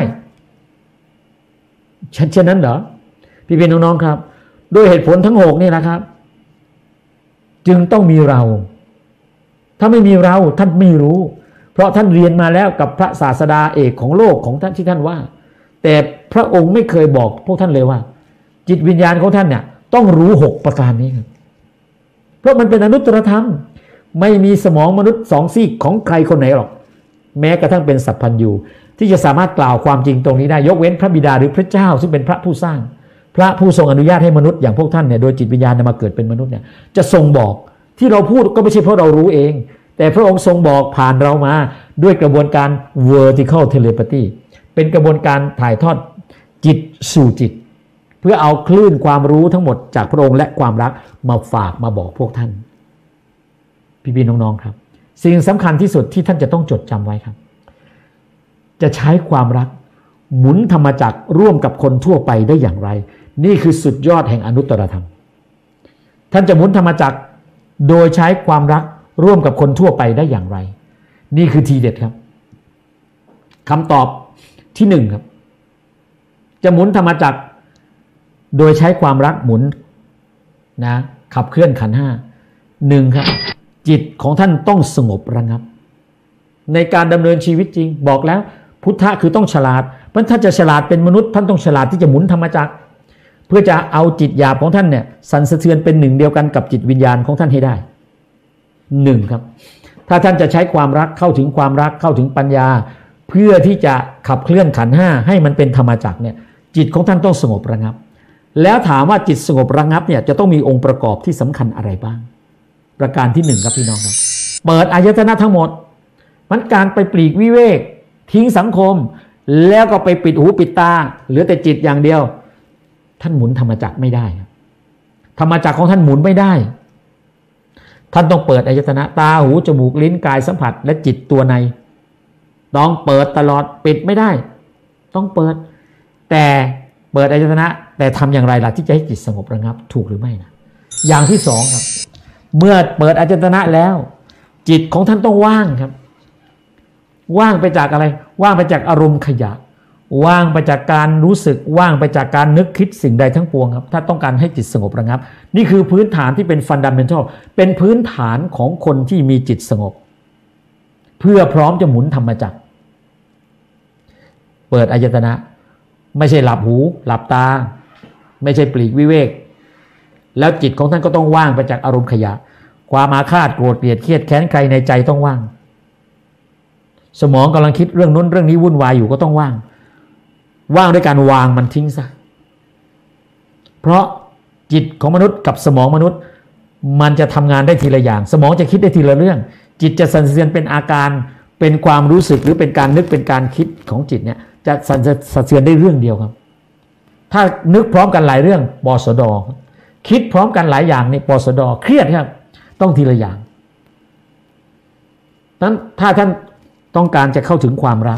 เช่นนั้นเหรอพี่เป็นน้องๆครับด้วยเหตุผลทั้ง6นี่นะครับจึงต้องมีเราถ้าไม่มีเราท่านไม่รู้เพราะท่านเรียนมาแล้วกับพระศาสดาเอกของโลกของท่านที่ท่านว่าแต่พระองค์ไม่เคยบอกพวกท่านเลยว่าจิตวิญญาณของท่านเนี่ยต้องรู้6ประการนี้ครับเพราะมันเป็นอนุตตรธรรมไม่มีสมองมนุษย์2ซีกของใครคนไหนหรอกแม้กระทั่งเป็นสัพพัญญูที่จะสามารถกล่าวความจริงตรงนี้ได้ยกเว้นพระบิดาหรือพระเจ้าซึ่งเป็นพระผู้สร้างพระผู้ทรงอนุญาตให้มนุษย์อย่างพวกท่านเนี่ยโดยจิตวิญญาณมาเกิดเป็นมนุษย์เนี่ยจะทรงบอกที่เราพูดก็ไม่ใช่เพราะเรารู้เองแต่พระองค์ทรงบอกผ่านเรามาด้วยกระบวนการ vertical telepathy เป็นกระบวนการถ่ายทอดจิตสู่จิตเพื่อเอาคลื่นความรู้ทั้งหมดจากพระองค์และความรักมาฝากมาบอกพวกท่านพี่ๆน้องๆครับสิ่งสำคัญที่สุดที่ท่านจะต้องจดจำไว้ครับจะใช้ความรักหมุนธรรมจักรร่วมกับคนทั่วไปได้อย่างไรนี่คือสุดยอดแห่งอนุตตรธรรมท่านจะหมุนธรรมจักรโดยใช้ความรักร่วมกับคนทั่วไปได้อย่างไรนี่คือทีเด็ดครับคำตอบที่1ครับจะหมุนธรรมจักรโดยใช้ความรักหมุนนะขับเคลื่อนขันธ์ห้า1ครับจิตของท่านต้องสงบระงับในการดำเนินชีวิตจริงบอกแล้วพุทธะคือต้องฉลาดเพราะถ้าจะฉลาดเป็นมนุษย์ท่านต้องฉลาดที่จะหมุนธรรมจักรเพื่อจะเอาจิตหยาบของท่านเนี่ยสั่นสะเทือนเป็นหนึ่งเดียวกันกับจิตวิญญาณของท่านให้ได้1ครับถ้าท่านจะใช้ความรักเข้าถึงความรักเข้าถึงปัญญาเพื่อที่จะขับเคลื่อนขันธ์ห้าให้มันเป็นธรรมจักรเนี่ยจิตของท่านต้องสงบระงับแล้วถามว่าจิตสงบระงับเนี่ยจะต้องมีองค์ประกอบที่สำคัญอะไรบ้างประการที่1ครับพี่น้องครับเปิดอายตนะทั้งหมดมันการไปปลีกวิเวกทิ้งสังคมแล้วก็ไปปิดหูปิดตาเหลือแต่จิตอย่างเดียวท่านหมุนธรรมจักรไม่ได้ธรรมจักรของท่านหมุนไม่ได้ท่านต้องเปิดอายตนะตาหูจมูกลิ้นกายสัมผัสและจิตตัวในต้องเปิดตลอดปิดไม่ได้ต้องเปิดแต่เปิดอายตนะแต่ทำอย่างไรล่ะที่จะให้จิตสงบระงับถูกหรือไม่นะอย่างที่2ครับเมื่อเปิดอายตนะแล้วจิตของท่านต้องว่างครับว่างไปจากอะไรว่างไปจากอารมณ์ขยะว่างไปจากการรู้สึกว่างไปจากการนึกคิดสิ่งใดทั้งปวงครับถ้าต้องการให้จิตสงบระงับนี่คือพื้นฐานที่เป็นฟันดัมเมนทัลเป็นพื้นฐานของคนที่มีจิตสงบเพื่อพร้อมจะหมุนธรรมจักรเปิดอายตนะไม่ใช่หลับหูหลับตาไม่ใช่ปลีกวิเวกแล้วจิตของท่านก็ต้องว่างไปจากอารมณ์ขยะความอาฆาตโกรธเกลียดเครียดแค้นใครในใจต้องว่างสมองกำลังคิดเรื่องนู้นเรื่องนี้วุ่นวายอยู่ก็ต้องว่างด้วยการวางมันทิ้งซะเพราะจิตของมนุษย์กับสมองมนุษย์มันจะทำงานได้ทีละอย่างสมองจะคิดได้ทีละเรื่องจิตจะสั่นสะเทือนเป็นอาการเป็นความรู้สึกหรือเป็นการนึกเป็นการคิดของจิตเนี่ยจะสั่นสะเทือนได้เรื่องเดียวครับถ้านึกพร้อมกันหลายเรื่องปสด.คิดพร้อมกันหลายอย่างนี่ปสด.เครียดครับต้องทีละอย่างนั้นถ้าท่านต้องการจะเข้าถึงความรัก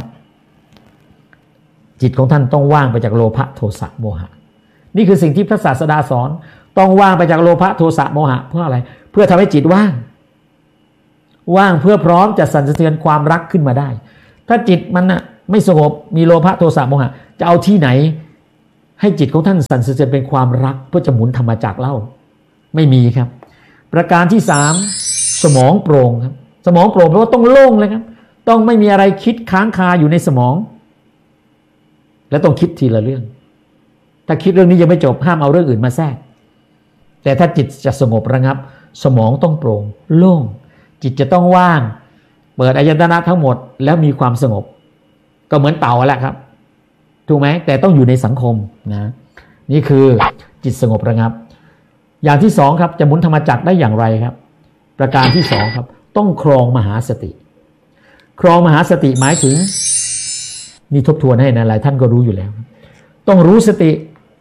จิตของท่านต้องว่างไปจากโลภะโทสะโมหะนี่คือสิ่งที่พระศาสดาสอนต้องว่างไปจากโลภะโทสะโมหะเพื่ออะไรเพื่อทำให้จิตว่างว่างเพื่อพร้อมจะสั่นสะเทือนความรักขึ้นมาได้ถ้าจิตมันน่ะไม่สงบมีโลภะโทสะโมหะจะเอาที่ไหนให้จิตของท่านสั่นสะเทือนเป็นความรักเพื่อจะหมุนธรรมจักรเล่าไม่มีครับประการที่3สมองโปร่งครับสมองโปร่งแปลว่าต้องโล่งเลยครับต้องไม่มีอะไรคิดค้างคาอยู่ในสมองและต้องคิดทีละเรื่องถ้าคิดเรื่องนี้ยังไม่จบห้ามเอาเรื่องอื่นมาแทรกแต่ถ้าจิตจะสงบระงับสมองต้องโปร่งโล่งจิตจะต้องว่างเปิดอายตนะทั้งหมดแล้วมีความสงบก็เหมือนเต่าแหละครับถูกไหมแต่ต้องอยู่ในสังคมนะนี่คือจิตสงบระงับอย่างที่2ครับจะหมุนธรรมจักรได้อย่างไรครับประการที่2ครับต้องครองมหาสติครองมหาสติหมายถึงนี่ทบทวนให้นะหลายท่านก็รู้อยู่แล้วต้องรู้สติ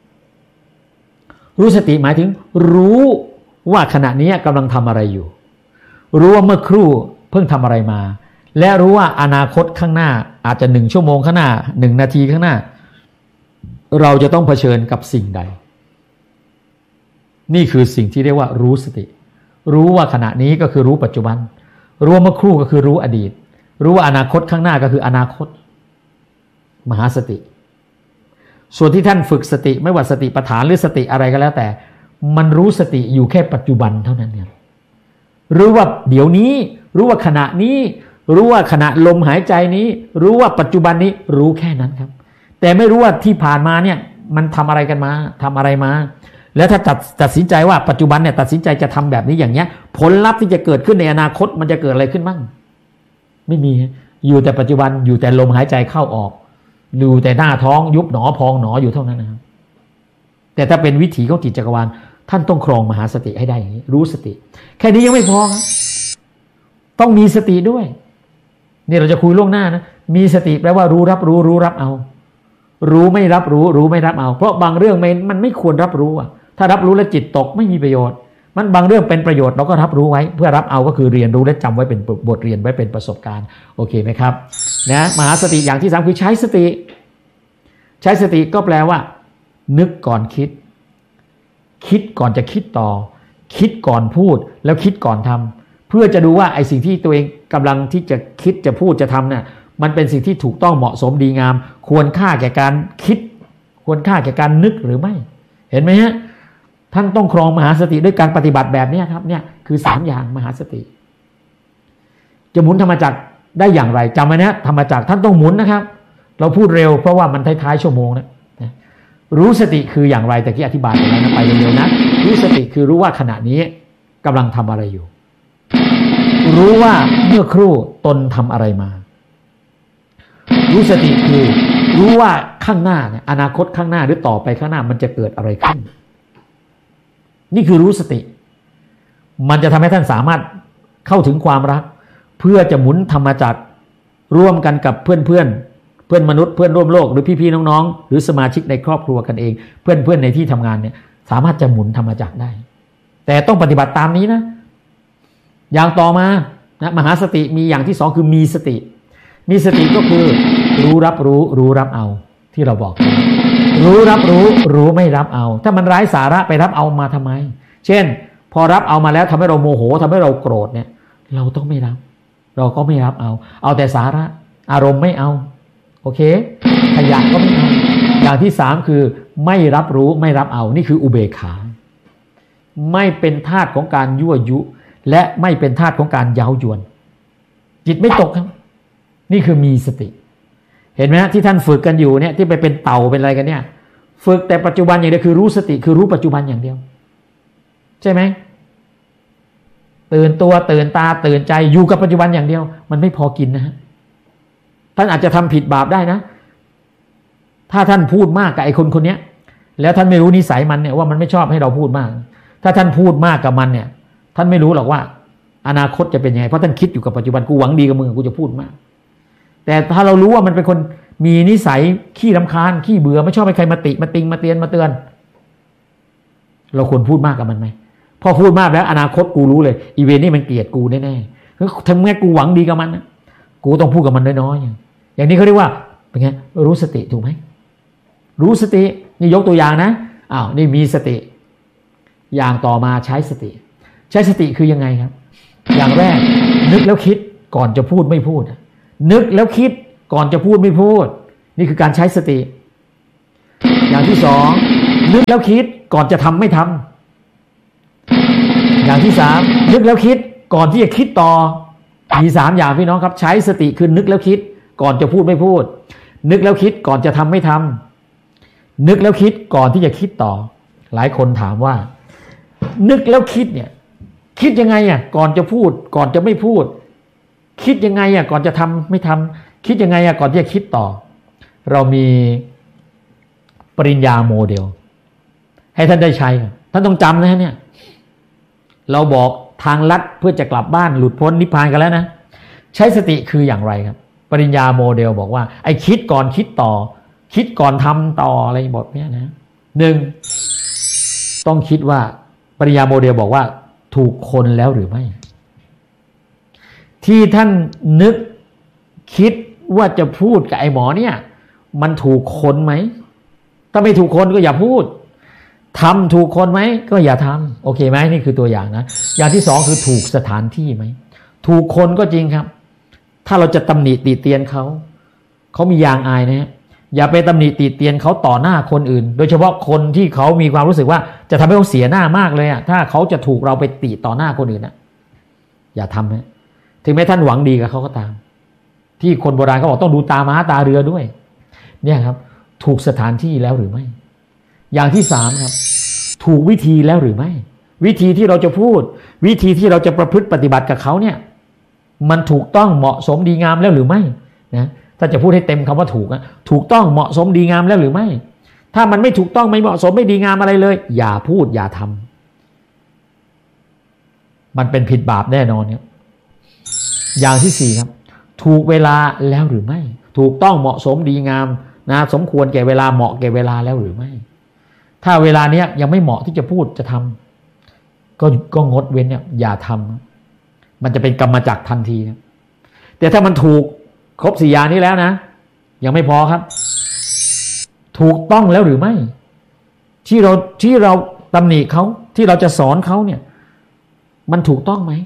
รู้สติหมายถึงรู้ว่าขณะนี้กำลังทำอะไรอยู่รู้ว่าเมื่อครู่เพิ่งทำอะไรมาและรู้ว่าอนาคตข้างหน้าอาจจะ1ชั่วโมงข้างหน้า1นาทีข้างหน้าเราจะต้องเผชิญกับสิ่งใดนี่คือสิ่งที่เรียกว่ารู้สติรู้ว่าขณะนี้ก็คือรู้ปัจจุบันรู้ว่าเมื่อครู่ก็คือรู้อดีตรู้ว่าอนาคตข้างหน้าก็คืออนาคตมหาสติส่วนที่ท่านฝึกสติไม่ว่าสติปัฏฐานหรือสติอะไรก็แล้วแต่มันรู้สติอยู่แค่ปัจจุบันเท่านั้นเนี่ยรู้ว่าเดี๋ยวนี้รู้ว่าขณะนี้รู้ว่าขณะลมหายใจนี้รู้ว่าปัจจุบันนี้รู้แค่นั้นครับแต่ไม่รู้ว่าที่ผ่านมาเนี่ยมันทำอะไรกันมาทำอะไรมาแล้วถ้าตัดสินใจว่าปัจจุบันเนี่ยตัดสินใจจะทำแบบนี้อย่างเงี้ยผลลัพธ์ที่จะเกิดขึ้นในอนาคตมันจะเกิดอะไรขึ้นบ้างไม่มีอยู่แต่ปัจจุบันอยู่แต่ลมหายใจเข้าออกอยู่แต่หน้าท้องยุบหนอพองหนออยู่เท่านั้นนะครับแต่ถ้าเป็นวิถีของจิตจักรวาลท่านต้องครองมหาสติให้ได้อย่างนี้รู้สติแค่นี้ยังไม่พอครับต้องมีสติด้วยนี่เราจะคุยล่วงหน้านะมีสติแปลว่ารู้รับรู้รู้รับเอารู้ไม่รับรู้รู้ไม่รับเอาเพราะบางเรื่องมันไม่ควรรับรู้อะถ้ารับรู้แล้วจิตตกไม่มีประโยชน์มันบางเรื่องเป็นประโยชน์เราก็รับรู้ไว้เพื่อรับเอาก็คือเรียนรู้และจำไว้เป็นบทเรียนไว้เป็นประสบการณ์โอเคไหมครับนะมหาสติอย่างที่3คือใช้สติใช้สติก็แปลว่านึกก่อนคิดคิดก่อนจะคิดต่อคิดก่อนพูดแล้วคิดก่อนทำเพื่อจะดูว่าไอ้สิ่งที่ตัวเองกำลังที่จะคิดจะพูดจะทำเนี่ยมันเป็นสิ่งที่ถูกต้องเหมาะสมดีงามควรค่าแก่การคิดควรค่าแก่การนึกหรือไม่เห็นไหมฮะท่านต้องครองมหาสติด้วยการปฏิบัติแบบนี้ครับเนี่ยคือ3อย่างมหาสติจะหมุนธรรมจักรได้อย่างไรจำไว้นะธรรมจักรท่านต้องหมุนนะครับเราพูดเร็วเพราะว่ามันท้ายๆชั่วโมงนะรู้สติคืออย่างไรแต่ที่อธิบายไปแล้วนะไปเร็วๆนะรู้สติคือรู้ว่าขณะนี้กำลังทำอะไรอยู่รู้ว่าเมื่อครู่ตนทำอะไรมารู้สติคือรู้ว่าข้างหน้าเนี่ยอนาคตข้างหน้าหรือต่อไปข้างหน้ามันจะเกิดอะไรขึ้นนี่คือรู้สติมันจะทำให้ท่านสามารถเข้าถึงความรักเพื่อจะหมุนธรรมจักรร่วมกันกับเพื่อนมนุษย์เพื่อนร่วมโลกหรือพี่ๆน้องๆหรือสมาชิกในครอบครัวกันเองเพื่อนในที่ทำงานเนี่ยสามารถจะหมุนธรรมจักรได้แต่ต้องปฏิบัติตามนี้นะอย่างต่อมานะมหาสติมีอย่างที่2คือมีสติมีสติก็คือรู้รับรู้รู้รับเอาที่เราบอกรู้รับรู้รู้ไม่รับเอาถ้ามันไร้สาระไปรับเอามาทำไมเช่นพอรับเอามาแล้วทำให้เราโมโหทำให้เราโกรธเนี่ยเราต้องไม่รับเราก็ไม่รับเอาแต่สาระอารมณ์ไม่เอาโอเคขยะก็ไม่เอาอย่างที่3คือไม่รับรู้ไม่รับเอานี่คืออุเบกขาไม่เป็นทาสของการยั่วยุและไม่เป็นทาสของการเย้ายวนจิตไม่ตกครับนี่คือมีสติเห็นไหมที่ท่านฝึกกันอยู่เนี่ยที่ไปเป็นเต่าเป็นอะไรกันเนี่ยฝึกแต่ปัจจุบันอย่างเดียวคือรู้สติคือรู้ปัจจุบันอย่างเดียวใช่ไหมตื่นตัวตื่นตาตื่นใจอยู่กับปัจจุบันอย่างเดียวมันไม่พอกินนะฮะท่านอาจจะทำผิดบาปได้นะถ้าท่านพูดมากกับไอ้คนเนี้ยแล้วท่านไม่รู้นิสัยมันเนี่ยว่ามันไม่ชอบให้เราพูดมากถ้าท่านพูดมากกับมันเนี่ยท่านไม่รู้หรอกว่าอนาคตจะเป็นยังไงเพราะท่านคิดอยู่กับปัจจุบันกูหวังดีกับมึงกูจะพูดมากแต่ถ้าเรารู้ว่ามันเป็นคนมีนิสัยขี้รำคาญขี้เบื่อไม่ชอบให้ใครมาติมาติงมาเตือนเราควรพูดมากกับมันไหมพอพูดมากแล้วอนาคตกูรู้เลยอีเวนต์นี่มันเกลียดกูแน่ๆทั้งแม้กูหวังดีกับมันนะกูต้องพูดกับมันน้อยๆอย่างนี้เขาเรียกว่าเป็นไงรู้สติถูกไหมรู้สตินี่ยกตัวอย่างนะนี่มีสติอย่างต่อมาใช้สติใช้สติคือยังไงครับอย่างแรกนึกแล้วคิดก่อนจะพูดไม่พูดนึกแล้วคิดก่อนจะพูดไม่พูดนี่คือการใช้สติอย่างที่สองนึกแล้วคิดก่อนจะทำไม่ทำอย่างที่สามนึกแล้วคิดก่อนที่จะคิดต่อมีสามอย่างพี่น้องครับใช้สติคือนึกแล้วคิดก่อนจะพูดไม่พูดนึกแล้วคิดก่อนจะทำไม่ทำนึกแล้วคิดก่อนที่จะคิดต่อหลายคนถามว่านึกแล้วคิดเนี่ยคิดยังไงก่อนจะพูดก่อนจะไม่พูดคิดยังไงก่อนจะทำไม่ทำคิดยังไงก่อนที่จะคิดต่อเรามีปริญญาโมเดลให้ท่านได้ใช้ท่านต้องจำนะเนี่ยเราบอกทางลัดเพื่อจะกลับบ้านหลุดพ้นนิพพานกันแล้วนะใช้สติคืออย่างไรครับปริญญาโมเดลบอกว่าไอ้คิดก่อนคิดต่อคิดก่อนทำต่ออะไรบอกเนี่ยนะหนึ่งต้องคิดว่าปริญญาโมเดลบอกว่าถูกคนแล้วหรือไม่ที่ท่านนึกคิดว่าจะพูดกับไอ้หมอเนี่ยมันถูกคนไหมถ้าไม่ถูกคนก็อย่าพูดทำถูกคนไหมก็อย่าทำโอเคไหมนี่คือตัวอย่างนะอย่างที่สองคือถูกสถานที่ไหมถูกคนก็จริงครับถ้าเราจะตำหนิติเตียนเขามียางอายนะอย่าไปตำหนิติเตียนเขาต่อหน้าคนอื่นโดยเฉพาะคนที่เขามีความรู้สึกว่าจะทำให้เขาเสียหน้ามากเลยถ้าเขาจะถูกเราไปติต่อหน้าคนอื่นอย่าทำนะถึงแม้ท่านหวังดีกับเขาก็ตามที่คนโบราณเขาบอกต้องดูตาม้าตาเรือด้วยเนี่ยครับถูกสถานที่แล้วหรือไม่อย่างที่สามครับถูกวิธีแล้วหรือไม่วิธีที่เราจะพูดวิธีที่เราจะประพฤติปฏิบัติกับเขาเนี่ยมันถูกต้องเหมาะสมดีงามแล้วหรือไม่นะถ้าจะพูดให้เต็มคำว่าถูกต้องเหมาะสมดีงามแล้วหรือไม่ถ้ามันไม่ถูกต้องไม่เหมาะสมไม่ดีงามอะไรเลยอย่าพูดอย่าทำมันเป็นผิดบาปแน่นอนครับอย่างที่สี่ครับถูกเวลาแล้วหรือไม่ถูกต้องเหมาะสมดีงามนะสมควรแก่เวลาเหมาะแก่เวลาแล้วหรือไม่ถ้าเวลาเนี้ยยังไม่เหมาะที่จะพูดจะทำก็งดเว้นเนี่ยอย่าทำมันจะเป็นกรรมจักรทันทีนะแต่ถ้ามันถูกครบสี่อย่างนี้แล้วนะยังไม่พอครับถูกต้องแล้วหรือไม่ที่เราตำหนิเขาที่เราจะสอนเขาเนี่ยมันถูกต้องไหม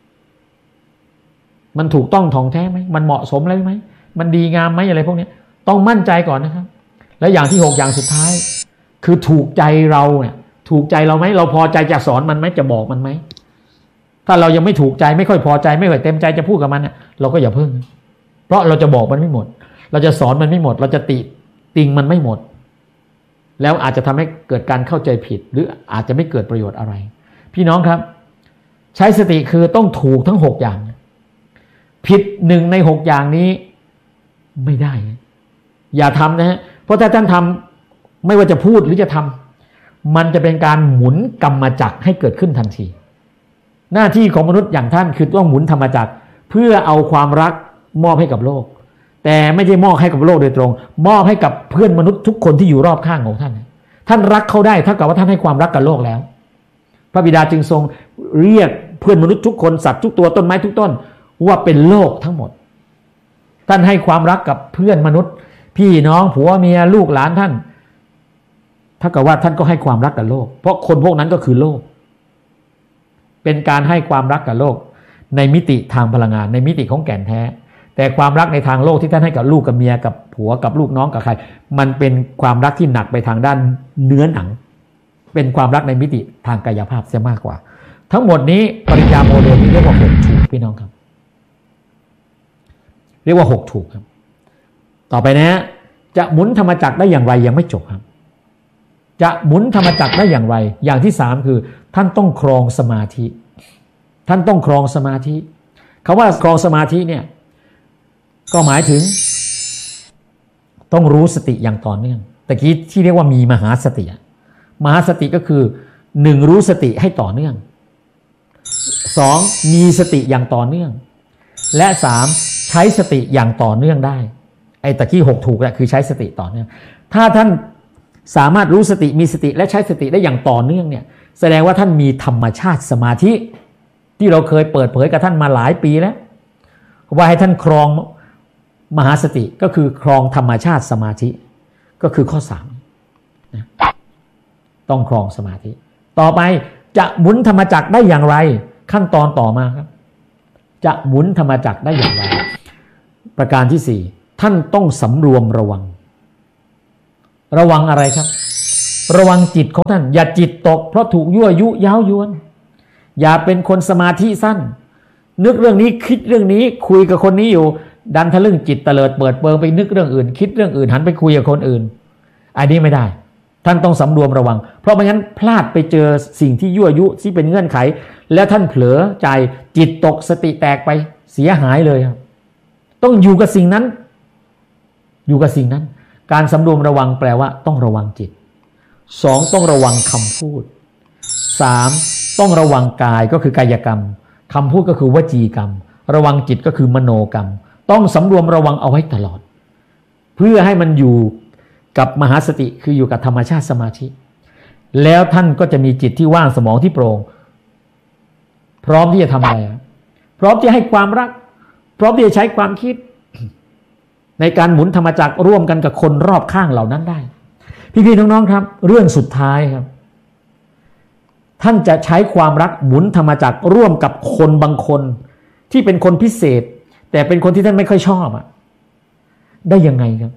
มันถูกต้องถ่องแท้ไหมมันเหมาะสมแล้วไหมมันดีงามไหมอะไรพวกนี้ต้องมั่นใจก่อนนะครับแล้วอย่างที่หกอย่างสุดท้ายคือถูกใจเราเนี่ยถูกใจเราไหมเราพอใจจะสอนมันไหมจะบอกมันไหมถ้าเรายังไม่ถูกใจไม่ค่อยพอใจไม่ค่อยเต็มใจจะพูดกับมันเนี่ยเราก็อย่าเพิ่งเพราะเราจะบอกมันไม่หมดเราจะสอนมันไม่หมดเราจะติงมันไม่หมดแล้วอาจจะทำให้เกิดการเข้าใจผิดหรืออาจจะไม่เกิดประโยชน์อะไรพี่น้องครับใช้สติคือต้องถูกทั้ง6อย่างผิด1ใน6อย่างนี้ไม่ได้อย่าทำนะฮะเพราะถ้าท่านทำไม่ว่าจะพูดหรือจะทำมันจะเป็นการหมุนกรรมจักรให้เกิดขึ้นทันทีหน้าที่ของมนุษย์อย่างท่านคือต้องหมุนธรรมจักรเพื่อเอาความรักมอบให้กับโลกแต่ไม่ใช่มอบให้กับโลกโดยตรงมอบให้กับเพื่อนมนุษย์ทุกคนที่อยู่รอบข้างของท่านท่านรักเขาได้เท่ากับว่าท่านให้ความรักกับโลกแล้วพระบิดาจึงทรงเรียกเพื่อนมนุษย์ทุกคนสัตว์ทุกตัวต้นไม้ทุกต้นว่าเป็นโลกทั้งหมดท่านให้ความรักกับเพื่อนมนุษย์พี่น้องผัวเมียลูกหลานท่านเท่ากับว่าท่านก็ให้ความรักกับโลกเพราะคนพวกนั้นก็คือโลกเป็นการให้ความรักกับโลกในมิติทางพลังงานในมิติของแก่นแท้แต่ความรักในทางโลกที่ท่านให้กับลูกกับเมียกับผัวกับลูกน้องกับใครมันเป็นความรักที่หนักไปทางด้านเนื้อหนังเป็นความรักในมิติทางกายภาพเสียมากกว่าทั้งหมดนี้ปริญญาโมเดลนี้เรียกว่า6ถูกพี่น้องครับเรียกว่า6ถูกครับต่อไปนะจะหมุนธรรมจักรได้อย่างไรยังไม่จบครับจะหมุนธรรมจักรได้อย่างไรอย่างที่3คือท่านต้องครองสมาธิท่านต้องครองสมาธิคำว่าครองสมาธิเนี่ยก็หมายถึงต้องรู้สติอย่างต่อเนื่องตะกี้ที่เรียกว่ามีมหาสติมหาสติก็คือ1รู้สติให้ต่อเนื่อง2มีสติอย่างต่อเนื่องและ3ใช้สติอย่างต่อเนื่องได้ไอ้ตะกี้6ถูกแหละคือใช้สติต่อเนื่องถ้าท่านสามารถรู้สติมีสติและใช้สติได้อย่างต่อเนื่องเนี่ยแสดงว่าท่านมีธรรมชาติสมาธิที่เราเคยเปิดเผยกับท่านมาหลายปีแล้วว่าให้ท่านครองมหาสติก็คือครองธรรมชาติสมาธิก็คือข้อ3นะต้องครองสมาธิต่อไปจะหมุนธรรมจักรได้อย่างไรขั้นตอนต่อมาครับจะหมุนธรรมจักรได้อย่างไรประการที่สี่ท่านต้องสำรวมระวังอะไรครับระวังจิตของท่านอย่าจิตตกเพราะถูกยั่วยุย้าวยวนอย่าเป็นคนสมาธิสั้นนึกเรื่องนี้คิดเรื่องนี้คุยกับคนนี้อยู่ดันทะลึ่งจิตเตลิดเปิดเปิงไปนึกเรื่องอื่นคิดเรื่องอื่นหันไปคุยกับคนอื่นอันนี้ไม่ได้ท่านต้องสำรวมระวังเพราะไม่งั้นพลาดไปเจอสิ่งที่ยั่วยุที่เป็นเงื่อนไขแล้วท่านเผลอใจจิตตกสติแตกไปเสียหายเลยครับต้องอยู่กับสิ่งนั้นการสำรวมระวังแปลว่าต้องระวังจิตสองต้องระวังคำพูดสามต้องระวังกายก็คือกายกรรมคำพูดก็คือวจีกรรมระวังจิตก็คือมโนกรรมต้องสำรวมระวังเอาไว้ตลอดเพื่อให้มันอยู่กับมหาสติคืออยู่กับธรรมชาติสมาธิแล้วท่านก็จะมีจิตที่ว่างสมองที่โปร่งพร้อมที่จะทำอะไรพร้อมที่ให้ความรักพร้อมที่จะใช้ความคิดในการหมุนธรรมจักรร่วมกันกับคนรอบข้างเหล่านั้นได้พี่ๆน้องๆครับเรื่องสุดท้ายครับท่านจะใช้ความรักหมุนธรรมจักรร่วมกับคนบางคนที่เป็นคนพิเศษแต่เป็นคนที่ท่านไม่ค่อยชอบได้ยังไงครับ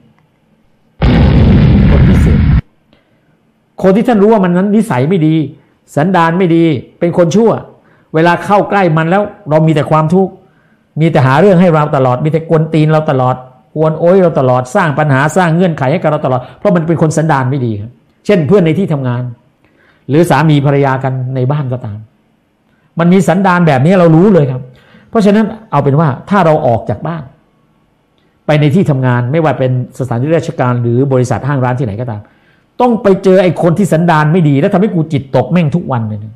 คนพิเศษคนที่ท่านรู้ว่ามันนั้นนิสัยไม่ดีสันดานไม่ดีเป็นคนชั่วเวลาเข้าใกล้มันแล้วเรามีแต่ความทุกข์มีแต่หาเรื่องให้เราตลอดมีแต่กวนตีนเราตลอดกวนโอยเราตลอดสร้างปัญหาสร้างเงื่อนไขให้กับเราตลอดเพราะมันเป็นคนสันดานไม่ดีครับเช่นเพื่อนในที่ทำงานหรือสามีภรรยากันในบ้านก็ตามมันมีสันดานแบบนี้เรารู้เลยครับเพราะฉะนั้นเอาเป็นว่าถ้าเราออกจากบ้านไปในที่ทำงานไม่ว่าเป็นสถานที่ราชการหรือบริษัทห้างร้านที่ไหนก็ตามต้องไปเจอไอ้คนที่สันดานไม่ดีแล้วทำให้กูจิตตกแม่งทุกวันเลยนะ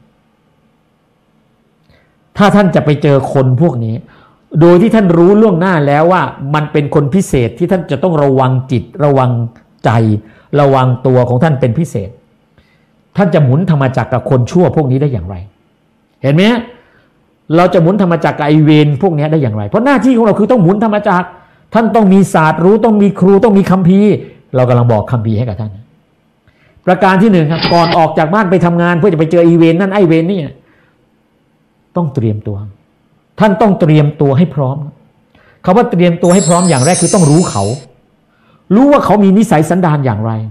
ถ้าท่านจะไปเจอคนพวกนี้โดยที่ท่านรู้ล่วงหน้าแล้วว่ามันเป็นคนพิเศษที่ท่านจะต้องระวังจิตระวังใจระวังตัวของท่านเป็นพิเศษท่านจะหมุนธรรมจักรกับคนชั่วพวกนี้ได้อย่างไรเห็นไหมเราจะหมุนธรรมจักรกับไอเวนพวกนี้ได้อย่างไรเพราะหน้าที่ของเราคือต้องหมุนธรรมจักรท่านต้องมีศาสตร์รู้ต้องมีครูต้องมีคัมภีร์เรากำลังบอกคัมภีร์ให้กับท่านประการที่หนึ่งครับก่อนออกจากบ้านไปทำงานเพื่อจะไปเจออีเวนนั่นไอเวนนี่ต้องเตรียมตัวท่านต้องเตรียมตัวให้พร้อมคำว่าเตรียมตัวให้พร้อมอย่างแรกคือต้องรู้เขารู้ว่าเขามีนิสัยสันดานอย่างไร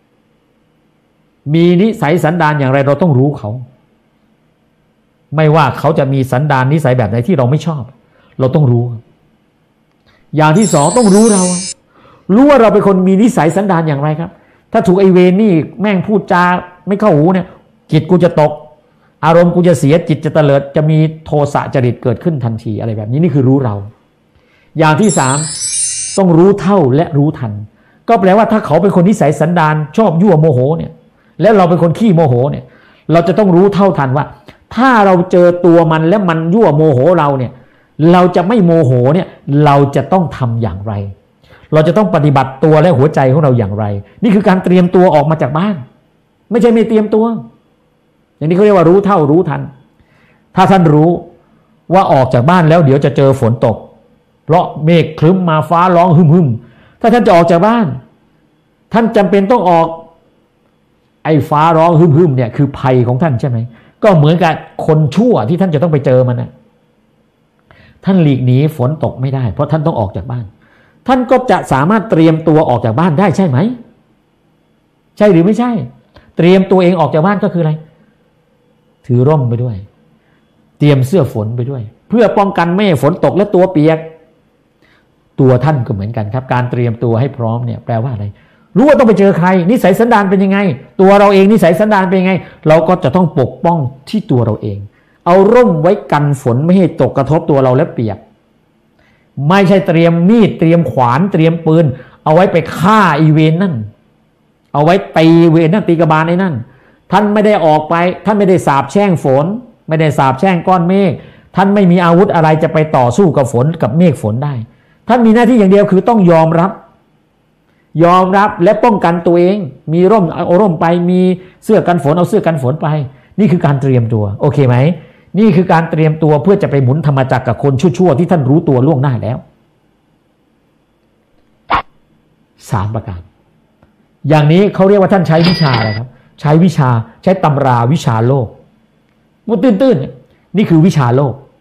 มีนิสัยสันดานอย่างไรเราต้องรู้เขาไม่ว่าเขาจะมีสันดานนิสัยแบบไหนที่เราไม่ชอบเราต้องรู้อย่างที่สองต้องรู้เรารู้ว่าเราเป็นคนมีนิสัยสันดานอย่างไรครับถ้าถูกไอเวรนี่แม่งพูดจาไม่เข้าหูเนี่ยจิตกูจะตกอารมณ์กูจะเสียจิตจะเตลิดจะมีโทสะจริตเกิดขึ้นทันทีอะไรแบบนี้นี่คือรู้เราอย่างที่สามต้องรู้เท่าและรู้ทันก็แปลว่าถ้าเขาเป็นคนนิสัยสันดานชอบยั่วโมโหเนี่ยแล้วเราเป็นคนขี้โมโหเนี่ยเราจะต้องรู้เท่าทันว่าถ้าเราเจอตัวมันแล้วมันยั่วโมโหเราเนี่ยเราจะไม่โมโหเนี่ยเราจะต้องทำอย่างไรเราจะต้องปฏิบัติตัวและหัวใจของเราอย่างไรนี่คือการเตรียมตัวออกมาจากบ้านไม่ใช่ไม่เตรียมตัวอย่างนี้เขาเรียกว่ารู้เท่ารู้ทันถ้าท่านรู้ว่าออกจากบ้านแล้วเดี๋ยวจะเจอฝนตกเพราะเมฆครึ้มมาฟ้าร้องหึมถ้าท่านจะออกจากบ้านท่านจำเป็นต้องออกไอ้ฟ้าร้องหึมเนี่ยคือภัยของท่านใช่ไหมก็เหมือนกับคนชั่วที่ท่านจะต้องไปเจอมันนะท่านหลีกหนีฝนตกไม่ได้เพราะท่านต้องออกจากบ้านท่านก็จะสามารถเตรียมตัวออกจากบ้านได้ใช่ไหมใช่หรือไม่ใช่เตรียมตัวเองออกจากบ้านก็คืออะไรถือร่มไปด้วยเตรียมเสื้อฝนไปด้วยเพื่อป้องกันไม่ให้ฝนตกและตัวเปียกตัวท่านก็เหมือนกันครับการเตรียมตัวให้พร้อมเนี่ยแปลว่าอะไรรู้ว่าต้องไปเจอใครนิสัยสันดานเป็นยังไงตัวเราเองนิสัยสันดานเป็นยังไงเราก็จะต้องปกป้องที่ตัวเราเองเอาร่มไว้กันฝนไม่ให้ตกกระทบตัวเราและเปียกไม่ใช่เตรียมมีดเตรียมขวานเตรียมปืนเอาไว้ไปฆ่าอีเวนนั่นเอาไว้ตีเวนนั่นตีกบาลไอ้นั่นท่านไม่ได้ออกไปท่านไม่ได้สาบแช่งฝนไม่ได้สาบแช่งก้อนเมฆท่านไม่มีอาวุธอะไรจะไปต่อสู้กับฝนกับเมฆฝนได้ท่านมีหน้าที่อย่างเดียวคือต้องยอมรับและป้องกันตัวเองมีร่มเอาร่มไปมีเสื้อกันฝนเอาเสื้อกันฝนไปนี่คือการเตรียมตัวโอเคไหมนี่คือการเตรียมตัวเพื่อจะไปหมุนธรรมจักรกับคนชั่วๆที่ท่านรู้ตัวล่วงหน้าแล้ว3ประการอย่างนี้เขาเรียกว่าท่านใช้วิชาอะไรครับใช้วิชาใช้ตำราวิชาโลกมุดตื้นๆนี่คือวิชาโลก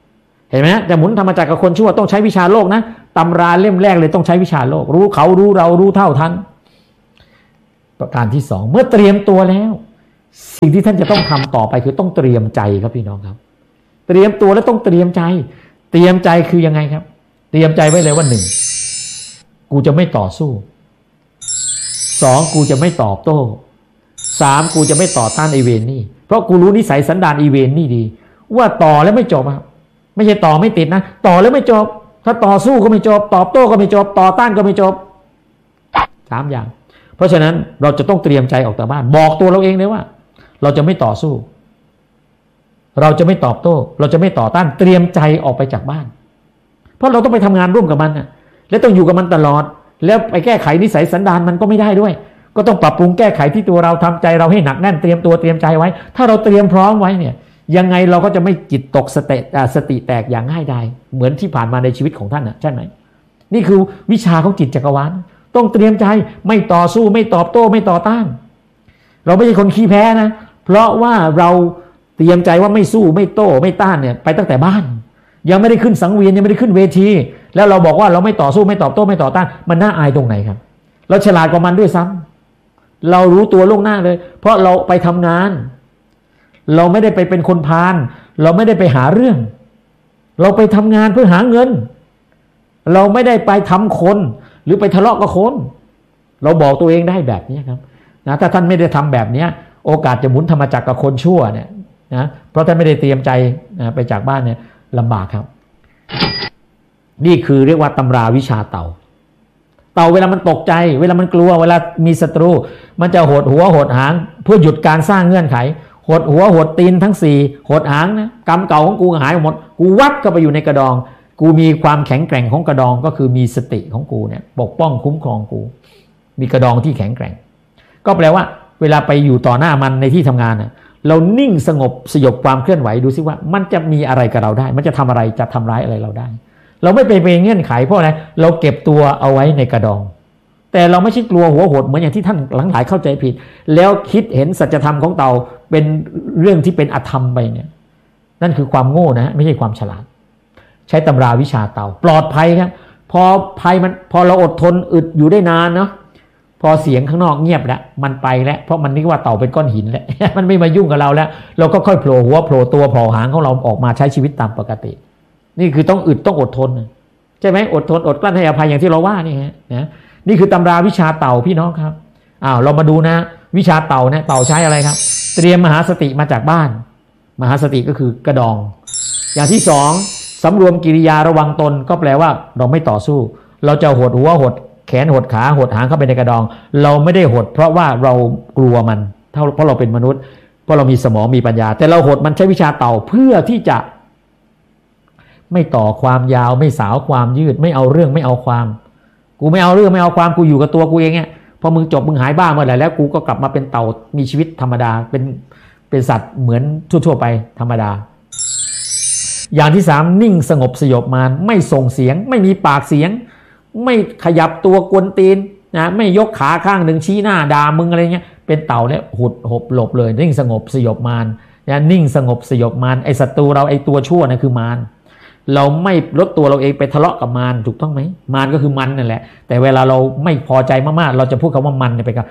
เห็นไหมแต่หมุนธรรมจักรกับคนชั่วต้องใช้วิชาโลกนะตำราเล่มแรกเลยต้องใช้วิชาโลกรู้เขารู้เรารู้เท่าทันประการที่สองเมื่อเตรียมตัวแล้วสิ่งที่ท่านจะต้องทำต่อไปคือต้องเตรียมใจครับพี่น้องครับเตรียมตัวแล้วต้องเตรียมใจเตรียมใจคือยังไงครับเตรียมใจไว้เลยว่าหนึ่งกูจะไม่ต่อสู้สองกูจะไม่ตอบโต้สามกูจะไม่ต่อต้านไอเวนนี่เพราะกูรู้นิสัยสันดานไอเวนนี่ดีว่าต่อแล้วไม่จบครับไม่ใช่ต่อไม่ติดนะต่อแล้วไม่จบถ้าต่อสู้ก็ไม่จบตอบโต้ก็ไม่จบต่อต้านก็ไม่จบสามอย่างเพราะฉะนั้นเราจะต้องเตรียมใจออกจากบ้านบอกตัวเราเองเลยว่าเราจะไม่ต่อสู้เราจะไม่ตอบโต้เราจะไม่ต่อต้านเตรียมใจออกไปจากบ้านเพราะเราต้องไปทำงานร่วมกับมันและต้องอยู่กับมันตลอดแล้วไปแก้ไขนิสัยสันดานมันก็ไม่ได้ด้วยก็ต้องปรับปรุงแก้ไขที่ตัวเราทำใจเราให้หนักแน่นเตรียมตัวเตรียมใจไว้ถ้าเราเตรียมพร้อมไว้เนี่ยยังไงเราก็จะไม่จิตตกสติแตกอย่างง่ายดายเหมือนที่ผ่านมาในชีวิตของท่านใช่ไหมนี่คือวิชาของจิตจักรวาลต้องเตรียมใจไม่ต่อสู้ไม่ตอบโต้ไม่ต่อต้านเราไม่ใช่คนขี้แพ้นะเพราะว่าเราเตรียมใจว่าไม่สู้ไม่โต้ไม่ต้านเนี่ยไปตั้งแต่บ้านยังไม่ได้ขึ้นสังเวียนยังไม่ได้ขึ้นเวทีแล้วเราบอกว่าเราไม่ต่อสู้ไม่ตอบโต้ไม่ต่อต้านมันน่าอายตรงไหนครับเราฉลาดกว่ามันด้วยซ้ำเรารู้ตัวล่วงหน้าเลยเพราะเราไปทำงานเราไม่ได้ไปเป็นคนพาลเราไม่ได้ไปหาเรื่องเราไปทำงานเพื่อหาเงินเราไม่ได้ไปทำคนหรือไปทะเลาะกับคนเราบอกตัวเองได้แบบนี้ครับนะถ้าท่านไม่ได้ทำแบบนี้โอกาสจะหมุนธรรมจักรกับคนชั่วเนี่ยนะเพราะท่านไม่ได้เตรียมใจไปจากบ้านเนี่ยลำบากครับนี่คือเรียกว่าตำราวิชาเต่าเวลามันตกใจเวลามันกลัวเวลามีศัตรูมันจะหดหัวหดหางเพื่อหยุดการสร้างเงื่อนไขหดหัวหดตีนทั้งสี่หดหางนะกรรมเก่าของกูหายหมดกูวับเข้าไปอยู่ในกระดองกูมีความแข็งแกร่งของกระดองก็คือมีสติของกูเนี่ยปกป้องคุ้มครองกูมีกระดองที่แข็งแกร่งก็แปลว่าเวลาไปอยู่ต่อหน้ามันในที่ทำงานเรานิ่งสงบสยบความเคลื่อนไหวดูซิว่ามันจะมีอะไรกับเราได้มันจะทำอะไรจะทำร้ายอะไรเราได้เราไม่ไปเงื่อนไขเพราะอะไรเราเก็บตัวเอาไว้ในกระดองแต่เราไม่ใช่กลัวหัวโหดเหมือนอย่างที่ท่านหลังหลายเข้าใจผิดแล้วคิดเห็นสัจธรรมของเต่าเป็นเรื่องที่เป็นอธรรมไปเนี่ยนั่นคือความโง่นะไม่ใช่ความฉลาดใช้ตำราวิชาเต่าปลอดภัยครับพอภัยมันพอเราอดทนอึดอยู่ได้นานเนาะพอเสียงข้างนอกเงียบแล้วมันไปแล้วเพราะมันนึกว่าเต่าเป็นก้อนหินแล้ว มันไม่มายุ่งกับเราแล้วเราก็ค่อยโผล่หัวโผล่ตัวโผล่หางของเราออกมาใช้ชีวิตตามปกตินี่คือต้องอึดต้องอดทนใช่ไหมอดทนอดกลั้นให้อภัยอย่างที่เราว่านี่ฮะนะนี่คือตำราวิชาเต่าพี่น้องครับเรามาดูนะวิชาเต่าเนี่ยเต่าใช้อะไรครับเตรียมมหาสติมาจากบ้านมหาสติก็คือกระดองอย่างที่สองสำรวมกิริยาระวังตนก็แปลว่าเราไม่ต่อสู้เราจะหดหัวหดแขนหดขาหดหางเข้าไปในกระดองเราไม่ได้หดเพราะว่าเรากลัวมันเพราะเราเป็นมนุษย์เพราะเรามีสมองมีปัญญาแต่เราหดมันใช้วิชาเต่าเพื่อที่จะไม่ต่อความยาวไม่สาวความยืดไม่เอาเรื่องไม่เอาความกูไม่เอาเรื่องไม่เอาความกูอยู่กับตัวกูเองเนี่ยพอมึงจบมึงหายบ้าเมื่อไหร่แล้วกูก็กลับมาเป็นเต่ามีชีวิตธรรมดาเป็นสัตว์เหมือนทั่วๆไปธรรมดาอย่างที่สามนิ่งสงบสยบมารไม่ส่งเสียงไม่มีปากเสียงไม่ขยับตัวกวนตีนนะไม่ยกขาข้างหนึ่งชี้หน้าด่ามึงอะไรเงี้ยเป็นเต่าแล้วหุดหบหลบเลยนิ่งสงบสยบมารนะนิ่งสงบสยบมารไอ้ศัตรูเราไอ้ตัวชั่วนะคือมารเราไม่ลดตัวเราเองไปทะเลาะกับมารถูกต้องไหมมารก็คือมันนั่นแหละแต่เวลาเราไม่พอใจมากๆเราจะพูดคำว่ามันไปกับ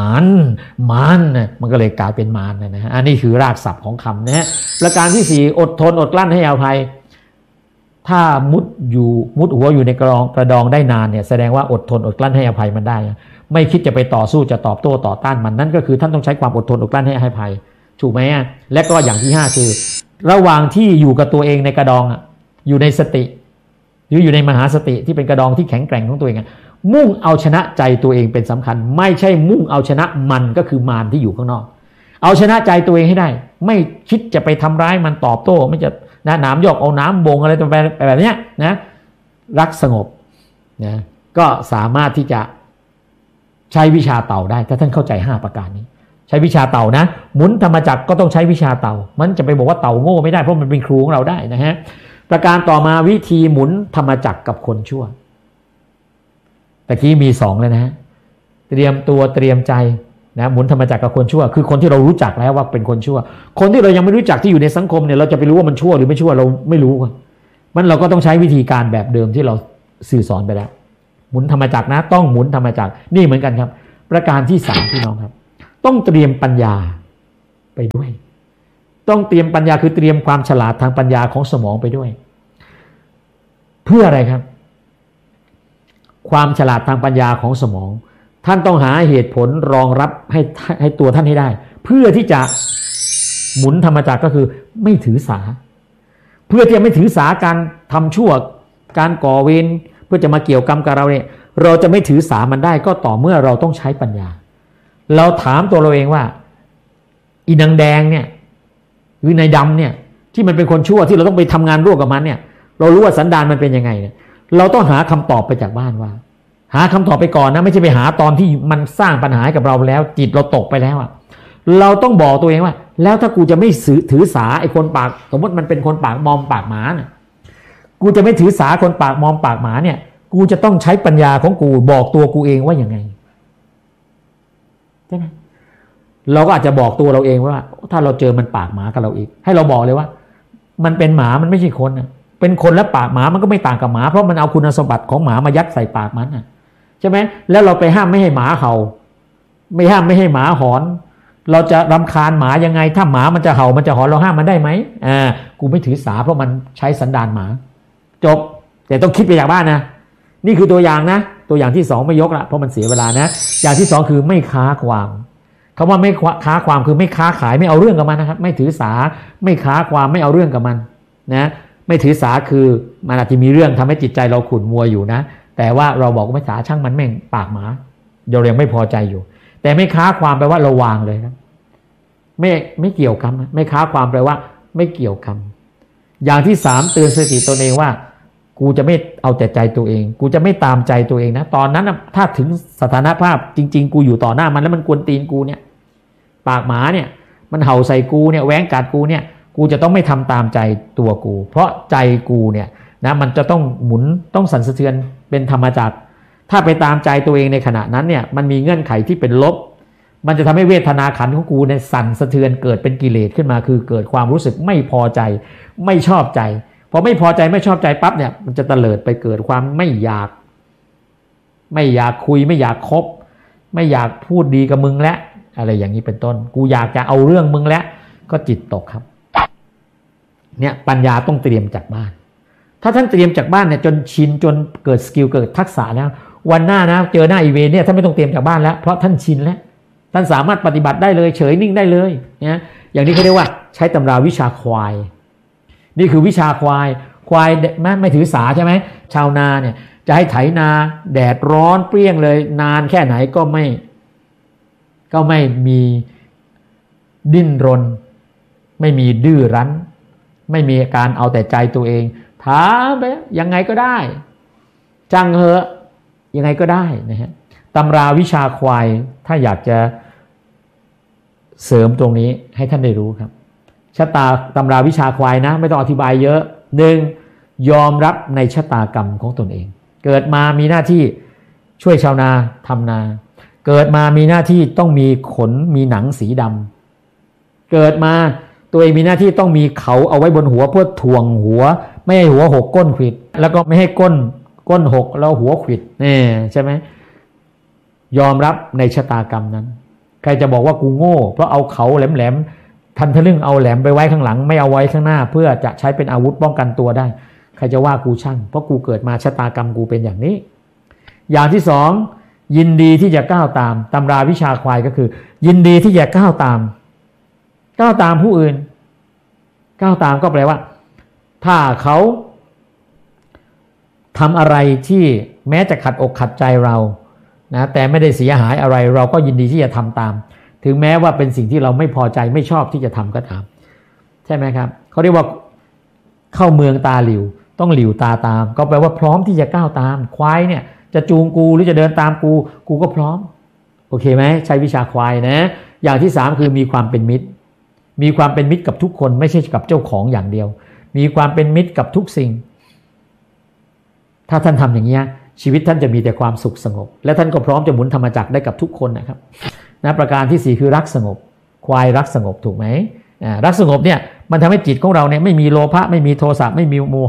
มันก็เลยกลายเป็นมารนะฮะอันนี้คือรากศัพท์ของคำนะฮะประการที่สี่อดทนอดกลั้นให้อภัยถ้ามุดหัวอยู่ในกระดองได้นานเนี่ยแสดงว่าอดทนอดกลั้นให้อภัยมันได้ไม่คิดจะไปต่อสู้จะตอบโต้ต่อต้านมันนั่นก็คือท่านต้องใช้ความอดทนอดกลั้นให้อภัยถูกไหมและก็อย่างที่5คือระหว่างที่อยู่กับตัวเองในกระดองอยู่ในสติหรืออยู่ในมหาสติที่เป็นกระดองที่แข็งแกร่งของตัวเองมุ่งเอาชนะใจตัวเองเป็นสำคัญไม่ใช่มุ่งเอาชนะมันก็คือมารที่อยู่ข้างนอกเอาชนะใจตัวเองให้ได้ไม่คิดจะไปทำร้ายมันตอบโต้ไม่จะน้ำยอกเอาน้ำบงอะไรแบบนี้นะรักสงบนะก็สามารถที่จะใช้วิชาเต่าได้ถ้าท่านเข้าใจ5ประการนี้ใช้วิชาเต่านะหมุนธรรมจักรก็ต้องใช้วิชาเต่ามันจะไปบอกว่าเต่าโง่ไม่ได้เพราะมันเป็นครูของเราได้นะฮะประการต่อมาวิธีหมุนธรรมจักรกับคนชั่วตะกี้มี2เลยนะฮะเตรียมตัวเตรียมใจนะหมุนธรรมจักรกับคนชั่วคือคนที่เรารู้จักแล้วว่าเป็นคนชั่วคนที่เรายังไม่รู้จักที่อยู่ในสังคมเนี่ยเราจะไปรู้ว่ามันชั่วหรือไม่ชั่วเราไม่รู้มันเราก็ต้องใช้วิธีการแบบเดิมที่เราสื่อสอนไปแล้วหมุนธรรมจักรนะต้องหมุนธรรมจักรนี่เหมือนกันครับประการที่3พี่น้องครับต้องเตรียมปัญญาไปด้วยต้องเตรียมปัญญาคือเตรียมความฉลาดทางปัญญาของสมองไปด้วยเพื่ออะไรครับความฉลาดทางปัญญาของสมองท่านต้องหาเหตุผลรองรับให้ตัวท่านให้ได้เพื่อที่จะหมุนธรรมจักรก็คือไม่ถือสาเพื่อที่จะไม่ถือสาการทำชั่วการก่อเวรเพื่อจะมาเกี่ยวกรรมกับเราเนี่ยเราจะไม่ถือสามันได้ก็ต่อเมื่อเราต้องใช้ปัญญาเราถามตัวเราเองว่าอีนางแดงเนี่ยหรือนายดำเนี่ยที่มันเป็นคนชั่วที่เราต้องไปทำงานร่วมกับมันเนี่ยเรารู้ว่าสันดานมันเป็นยังไงเนี่ยเราต้องหาคำตอบไปจากบ้านว่าหาคำตอบไปก่อนนะไม่ใช่ไปหาตอนที่มันสร้างปัญหากับเราแล้วจิตเราตกไปแล้วอ่ะเราต้องบอกตัวเองว่าแล้วถ้ากูจะไม่ถือสาไอ้คนปากสมมติมันเป็นคนปากมอมปากหมาเนี่ยกูจะไม่ถือสาคนปากมอมปากหมาเนี่ยกูจะต้องใช้ปัญญาของกูบอกตัวกูเองว่าอย่างไงใช่ไหมเราก็อาจจะบอกตัวเราเองว่าถ้าเราเจอมันปากหมากับเราอีกให้เราบอกเลยว่ามันเป็นหมามันไม่ใช่คนนะเป็นคนและปากหมามันก็ไม่ต่างกับหมาเพราะมันเอาคุณสมบัติของหมามายัดใส่ปากมันนะใช่ไหมแล้วเราไปห้ามไม่ให้หมาเห่าไม่ห้ามไม่ให้หมาหอนเราจะรำคาญหมายังไงถ้าหมามันจะเห่ามันจะหอนเราห้ามมันได้ไหมกูไม่ถือสาเพราะมันใช้สันดานหมาจบแต่ต้องคิดไปจากบ้านนะนี่คือตัวอย่างนะตัวอย่างที่2ไม่ยกละเพราะมันเสียเวลานะอย่างที่2คือไม่ค้าความคำว่าไม่ค้าความคือไม่ค้าขายไม่เอาเรื่องกับมันนะครับไม่ถือสาไม่ค้าความไม่เอาเรื่องกับมันนะไม่ถือสาคือมันอาจจะมีเรื่องทำให้จิตใจเราขุ่นมัวอยู่นะแต่ว่าเราบอกว่าไม่สาช่างมันแม่งปากหมาเรายังไม่พอใจอยู่แต่ไม่ค้าความแปลว่าเราวางเลยครับไม่เกี่ยวกันไม่ค้าความแปลว่าไม่เกี่ยวกันอย่างที่3เตือนสติตนเองว่ากูจะไม่เอาแต่ใจตัวเองกูจะไม่ตามใจตัวเองนะตอนนั้นถ้าถึงสถานภาพจริงๆกูอยู่ต่อหน้ามันแล้วมันกวนตีนกูเนี่ยปากหมาเนี่ยมันเห่าใส่กูเนี่ยแหว้งกัดกูเนี่ยกูจะต้องไม่ทำตามใจตัวกูเพราะใจกูเนี่ยนะมันจะต้องหมุนต้องสั่นสะเทือนเป็นธรรมจักรถ้าไปตามใจตัวเองในขณะนั้นเนี่ยมันมีเงื่อนไขที่เป็นลบมันจะทำให้เวทนาขันธ์ของกูเนี่ยสั่นสะเทือนเกิดเป็นกิเลสขึ้นมาคือเกิดความรู้สึกไม่พอใจไม่ชอบใจพอไม่พอใจไม่ชอบใจปั๊บเนี่ยมันจะเตลิดไปเกิดความไม่อยากคุยไม่อยากคบไม่อยากพูดดีกับมึงแล้วอะไรอย่างนี้เป็นต้นกูอยากจะเอาเรื่องมึงแล้วก็จิตตกครับเนี่ยปัญญาต้องเตรียมจากบ้านถ้าท่านเตรียมจากบ้านเนี่ยจนชินจนเกิดสกิลเกิดทักษะแล้ววันหน้านะเจอหน้าอีเวนต์เนี่ยท่านไม่ต้องเตรียมจากบ้านแล้วเพราะท่านชินแล้วท่านสามารถปฏิบัติได้เลยเฉยนิ่งได้เลยนะอย่างนี้เขาเรียกว่าใช้ตำราวิชาควายนี่คือวิชาควายไม่ถือสาใช่ไหมชาวนาเนี่ยจะให้ไถนาแดดร้อนเปรี้ยงเลยนานแค่ไหนก็ไม่มีดิ้นรนไม่มีดื้อรั้นไม่มีการเอาแต่ใจตัวเองถามไปยังไงก็ได้จังเหอะยังไงก็ได้นะฮะตำราวิชาควายถ้าอยากจะเสริมตรงนี้ให้ท่านได้รู้ครับชะตาตำราวิชาควายนะไม่ต้องอธิบายเยอะ1ยอมรับในชะตากรรมของตนเองเกิดมามีหน้าที่ช่วยชาวนาทำนาเกิดมามีหน้าที่ต้องมีขนมีหนังสีดำเกิดมาตัวเองมีหน้าที่ต้องมีเขาเอาไว้บนหัวเพื่อถ่วงหัวไม่ให้หัวหกก้นขวิดแล้วก็ไม่ให้ก้นหกแล้วหัวขวิดนี่ใช่ไหมยอมรับในชะตากรรมนั้นใครจะบอกว่ากูโง่เพราะเอาเขาแหลมทันทะลึ่งเอาแหลมไปไว้ข้างหลังไม่เอาไว้ข้างหน้าเพื่อจะใช้เป็นอาวุธป้องกันตัวได้ใครจะว่ากูช่างเพราะกูเกิดมาชะตากรรมกูเป็นอย่างนี้อย่างที่2ยินดีที่จะก้าวตามตำราวิชาควายก็คือยินดีที่จะก้าวตามผู้อื่นก้าวตามก็แปลว่าถ้าเขาทำอะไรที่แม้จะขัดอกขัดใจเรานะแต่ไม่ได้เสียหายอะไรเราก็ยินดีที่จะทำตามถึงแม้ว่าเป็นสิ่งที่เราไม่พอใจไม่ชอบที่จะทำก็ตามใช่ไหมครับเขาเรียกว่าเข้าเมืองตาหลิวต้องหลิวตาตามก็แปลว่าพร้อมที่จะก้าวตามควายเนี่ยจะจูงกูหรือจะเดินตามกูก็พร้อมโอเคไหมใช้วิชาควายนะอย่างที่3คือมีความเป็นมิตรกับทุกคนไม่ใช่กับเจ้าของอย่างเดียวมีความเป็นมิตรกับทุกสิ่งถ้าท่านทำอย่างนี้ชีวิตท่านจะมีแต่ความสุขสงบและท่านก็พร้อมจะหมุนธรรมจักรได้กับทุกคนนะครับนะประการที่4คือรักสงบควายรักสงบถูกไหมรักสงบเนี่ยมันทำให้จิตของเราเนี่ยไม่มีโลภะไม่มีโทสะไม่มีโมหะ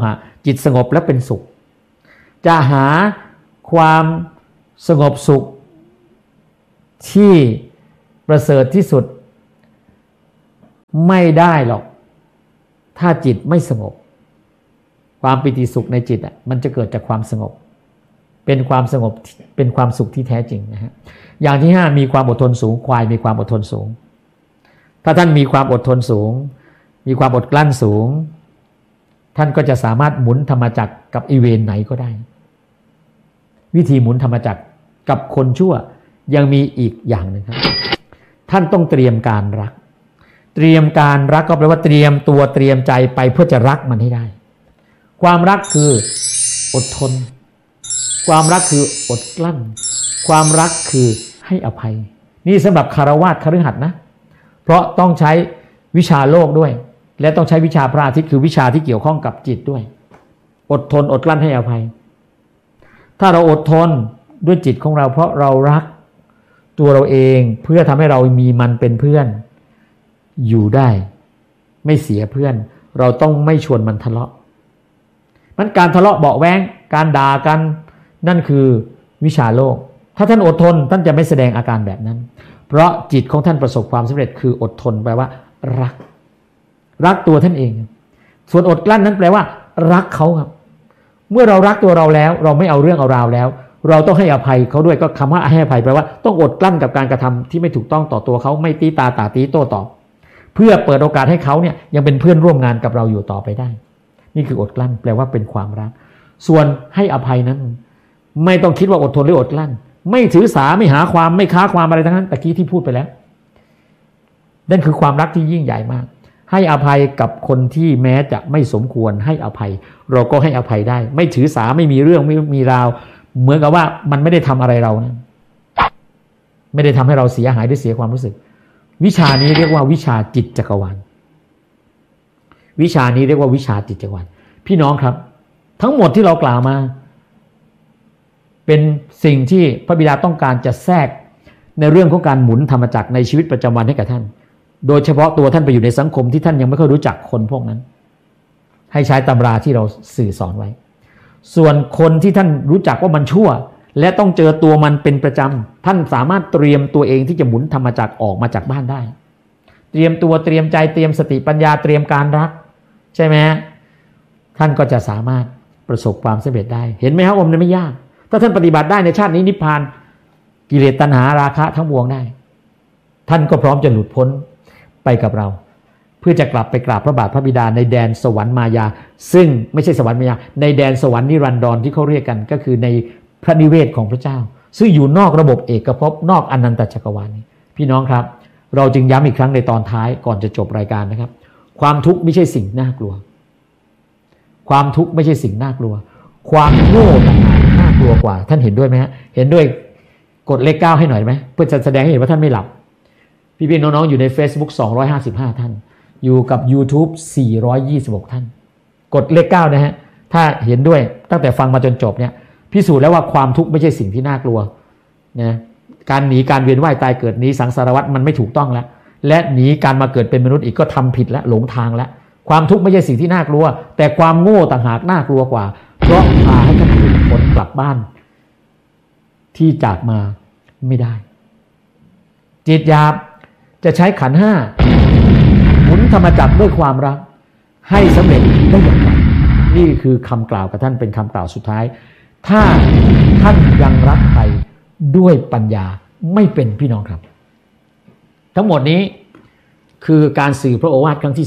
จิตสงบและเป็นสุขจะหาความสงบสุขที่ประเสริฐที่สุดไม่ได้หรอกถ้าจิตไม่สงบความปิติสุขในจิตมันจะเกิดจากความสงบเป็นความสงบเป็นความสุขที่แท้จริงนะฮะอย่างที่5มีความอดทนสูงควายมีความอดทนสูงถ้าท่านมีความอดทนสูงมีความอดกลั้นสูงท่านก็จะสามารถหมุนธรรมจักรกับอีเวนไหนก็ได้วิธีหมุนธรรมจักรกับคนชั่วยังมีอีกอย่างหนึ่งครับท่านต้องเตรียมการรักเตรียมการรักก็แปลว่าเตรียมตัวเตรียมใจไปเพื่อจะรักมันให้ได้ความรักคืออดทนความรักคืออดกลั้นความรักคือให้อภัยนี่สำหรับคฤหัสถ์คฤหัสถ์นะเพราะต้องใช้วิชาโลกด้วยและต้องใช้วิชาพระอาทิตย์คือวิชาที่เกี่ยวข้องกับจิตด้วยอดทนอดกลั้นให้อภัยถ้าเราอดทนด้วยจิตของเราเพราะเรารักตัวเราเองเพื่อทำให้เรามีมันเป็นเพื่อนอยู่ได้ไม่เสียเพื่อนเราต้องไม่ชวนมันทะเลาะมันการทะเลาะเบาะแว้งการด่ากันนั่นคือวิชาโลกถ้าท่านอดทนท่านจะไม่แสดงอาการแบบนั้นเพราะจิตของท่านประสบความสำเร็จคืออดทนแปลว่ารักตัวท่านเองส่วนอดกลั้นนั้นแปลว่ารักเขาครับเมื่อเรารักตัวเราแล้วเราไม่เอาเรื่องเอาราวแล้วเราต้องให้อภัยเขาด้วยก็คำว่าให้อภัยแปลว่าต้องอดกลั้นกับการกระทำที่ไม่ถูกต้องต่อตัวเขาไม่ตีตาตีโต้ตอบเพื่อเปิดโอกาสให้เขาเนี่ยยังเป็นเพื่อนร่วมงานกับเราอยู่ต่อไปได้นี่คืออดกลั้นแปลว่าเป็นความรักส่วนให้อภัยนั้นไม่ต้องคิดว่าอดทนหรืออดกลั้นไม่ถือสาไม่หาความไม่ค้าความอะไรทั้งนั้นตะกี้ที่พูดไปแล้วนั่นคือความรักที่ยิ่งใหญ่มากให้อภัยกับคนที่แม้จะไม่สมควรให้อภัยเราก็ให้อภัยได้ไม่ถือสาไม่มีเรื่องไม่มีราวเหมือนกับว่ามันไม่ได้ทำอะไรเรานะไม่ได้ทำให้เราเสียหายหรือเสียความรู้สึกวิชานี้เรียกว่าวิชาจิตจักรวาลวิชานี้เรียกว่าวิชาจิตจักรวาลพี่น้องครับทั้งหมดที่เรากล่าวมาเป็นสิ่งที่พระบิดาต้องการจะแทรกในเรื่องของการหมุนธรรมจักรในชีวิตประจำวันให้กับท่านโดยเฉพาะตัวท่านไปอยู่ในสังคมที่ท่านยังไม่ค่อยรู้จักคนพวกนั้นให้ใช้ตำราที่เราสื่อสอนไว้ส่วนคนที่ท่านรู้จักว่ามันชั่วและต้องเจอตัวมันเป็นประจำท่านสามารถเตรียมตัวเองที่จะหมุนธรรมจักรออกมาจากบ้านได้เตรียมตัวเตรียมใจเตรียมสติปัญญาเตรียมการรักใช่ไหมท่านก็จะสามารถประสบความสำเร็จได้เห็นไหมครับมันไม่ยากถ้าท่านปฏิบัติได้ในชาตินี้นิพพานกิเลสตัณหาราคะทั้งปวงได้ท่านก็พร้อมจะหลุดพ้นไปกับเราเพื่อจะกลับไปกราบพระบาทพระบิดาในแดนสวรรค์มายาซึ่งไม่ใช่สวรรค์มายาในแดนสวรรค์นิรันดรที่เขาเรียกกันก็คือในพระนิเวศของพระเจ้าซึ่งอยู่นอกระบบเอกภพนอกอนันตจักรวาลนี้พี่น้องครับเราจึงย้ำอีกครั้งในตอนท้ายก่อนจะจบรายการนะครับความทุกข์ไม่ใช่สิ่งน่ากลัวความทุกข์ไม่ใช่สิ่งน่ากลัวความโง่ต่างหากน่ากลัวกว่าท่านเห็นด้วยไหมฮะเห็นด้วยกดเลข 9ให้หน่อยไหมเพื่อจะแสดงให้เห็นว่าท่านไม่หลับพี่ๆน้องๆอยู่ใน Facebook 255ท่านอยู่กับ YouTube 426ท่านกดเลข 9นะฮะถ้าเห็นด้วยตั้งแต่ฟังมาจนจบเนี่ยพิสูจน์แล้วว่าความทุกข์ไม่ใช่สิ่งที่น่ากลัวนะการหนีการเวียนว่ายตายเกิดหนีสังสารวัฏมันไม่ถูกต้องแล้วและหนีการมาเกิดเป็นมนุษย์อีกก็ทำผิดและหลงทางแล้วความทุกข์ไม่ใช่สิ่งที่น่ากลัวแต่ความโง่ต่างหากน่ากลัวกว่าเพราะพาให้ท่านหลุดพ้นกลับบ้านที่จากมาไม่ได้จิตหยาบจะใช้ขันธ์ 5หมุนธรรมจักรด้วยความรักให้สำเร็จได้อย่างไรนี่คือคำกล่าวกับท่านเป็นคำกล่าวสุดท้ายถ้าท่านยังรักใครด้วยปัญญาไม่เป็นพี่น้องครับทั้งหมดนี้คือการสื่อพระโอวาทครั้งที่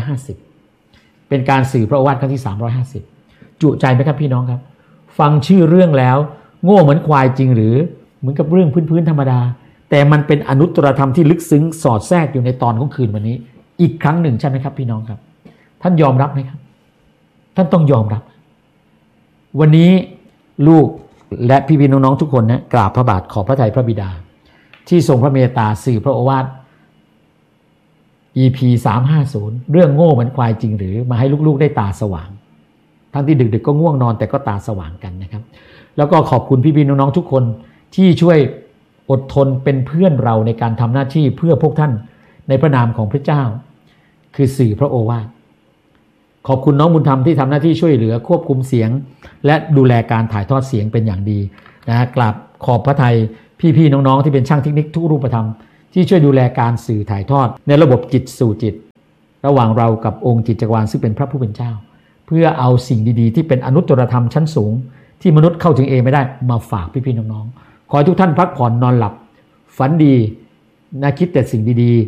350เป็นการสื่อพระโอวาทครั้งที่350จุใจไหมครับพี่น้องครับฟังชื่อเรื่องแล้วโง่เหมือนควายจริงหรือเหมือนกับเรื่องพื้นๆธรรมดาแต่มันเป็นอนุตตรธรรมที่ลึกซึ้งสอดแทรกอยู่ในตอนของคืนวันนี้อีกครั้งหนึ่งใช่ไหมครับพี่น้องครับท่านยอมรับไหมครับท่านต้องยอมรับวันนี้ลูกและพี่ๆน้องๆทุกคนนะกราบพระบาทขอบพระทัยพระบิดาที่ทรงพระเมตตาสื่อพระโอวาท EP 350เรื่องโง่เหมือนควายจริงหรือมาให้ลูกๆได้ตาสว่างทั้งที่ดึกๆก็ง่วงนอนแต่ก็ตาสว่างกันนะครับแล้วก็ขอบคุณพี่ๆน้องๆทุกคนที่ช่วยอดทนเป็นเพื่อนเราในการทำหน้าที่เพื่อพวกท่านในพระนามของพระเจ้าคือสื่อพระโอวาทขอบคุณน้องบุญธรรมที่ทำหน้าที่ช่วยเหลือควบคุมเสียงและดูแลการถ่ายทอดเสียงเป็นอย่างดีนะกราบขอบพระทัยพี่ๆน้องๆที่เป็นช่างเทคนิคทุกรูปธรรมที่ช่วยดูแลการสื่อถ่ายทอดในระบบจิตสู่จิตระหว่างเรากับองค์จิตจักรวาลซึ่งเป็นพระผู้เป็นเจ้าเพื่อเอาสิ่งดีๆที่เป็นอนุตตรธรรมชั้นสูงที่มนุษย์เข้าถึงเองไม่ได้มาฝากพี่ๆน้องๆขอให้ทุกท่านพักผ่อนนอนหลับฝันดีนะคิดแต่สิ่งดีๆ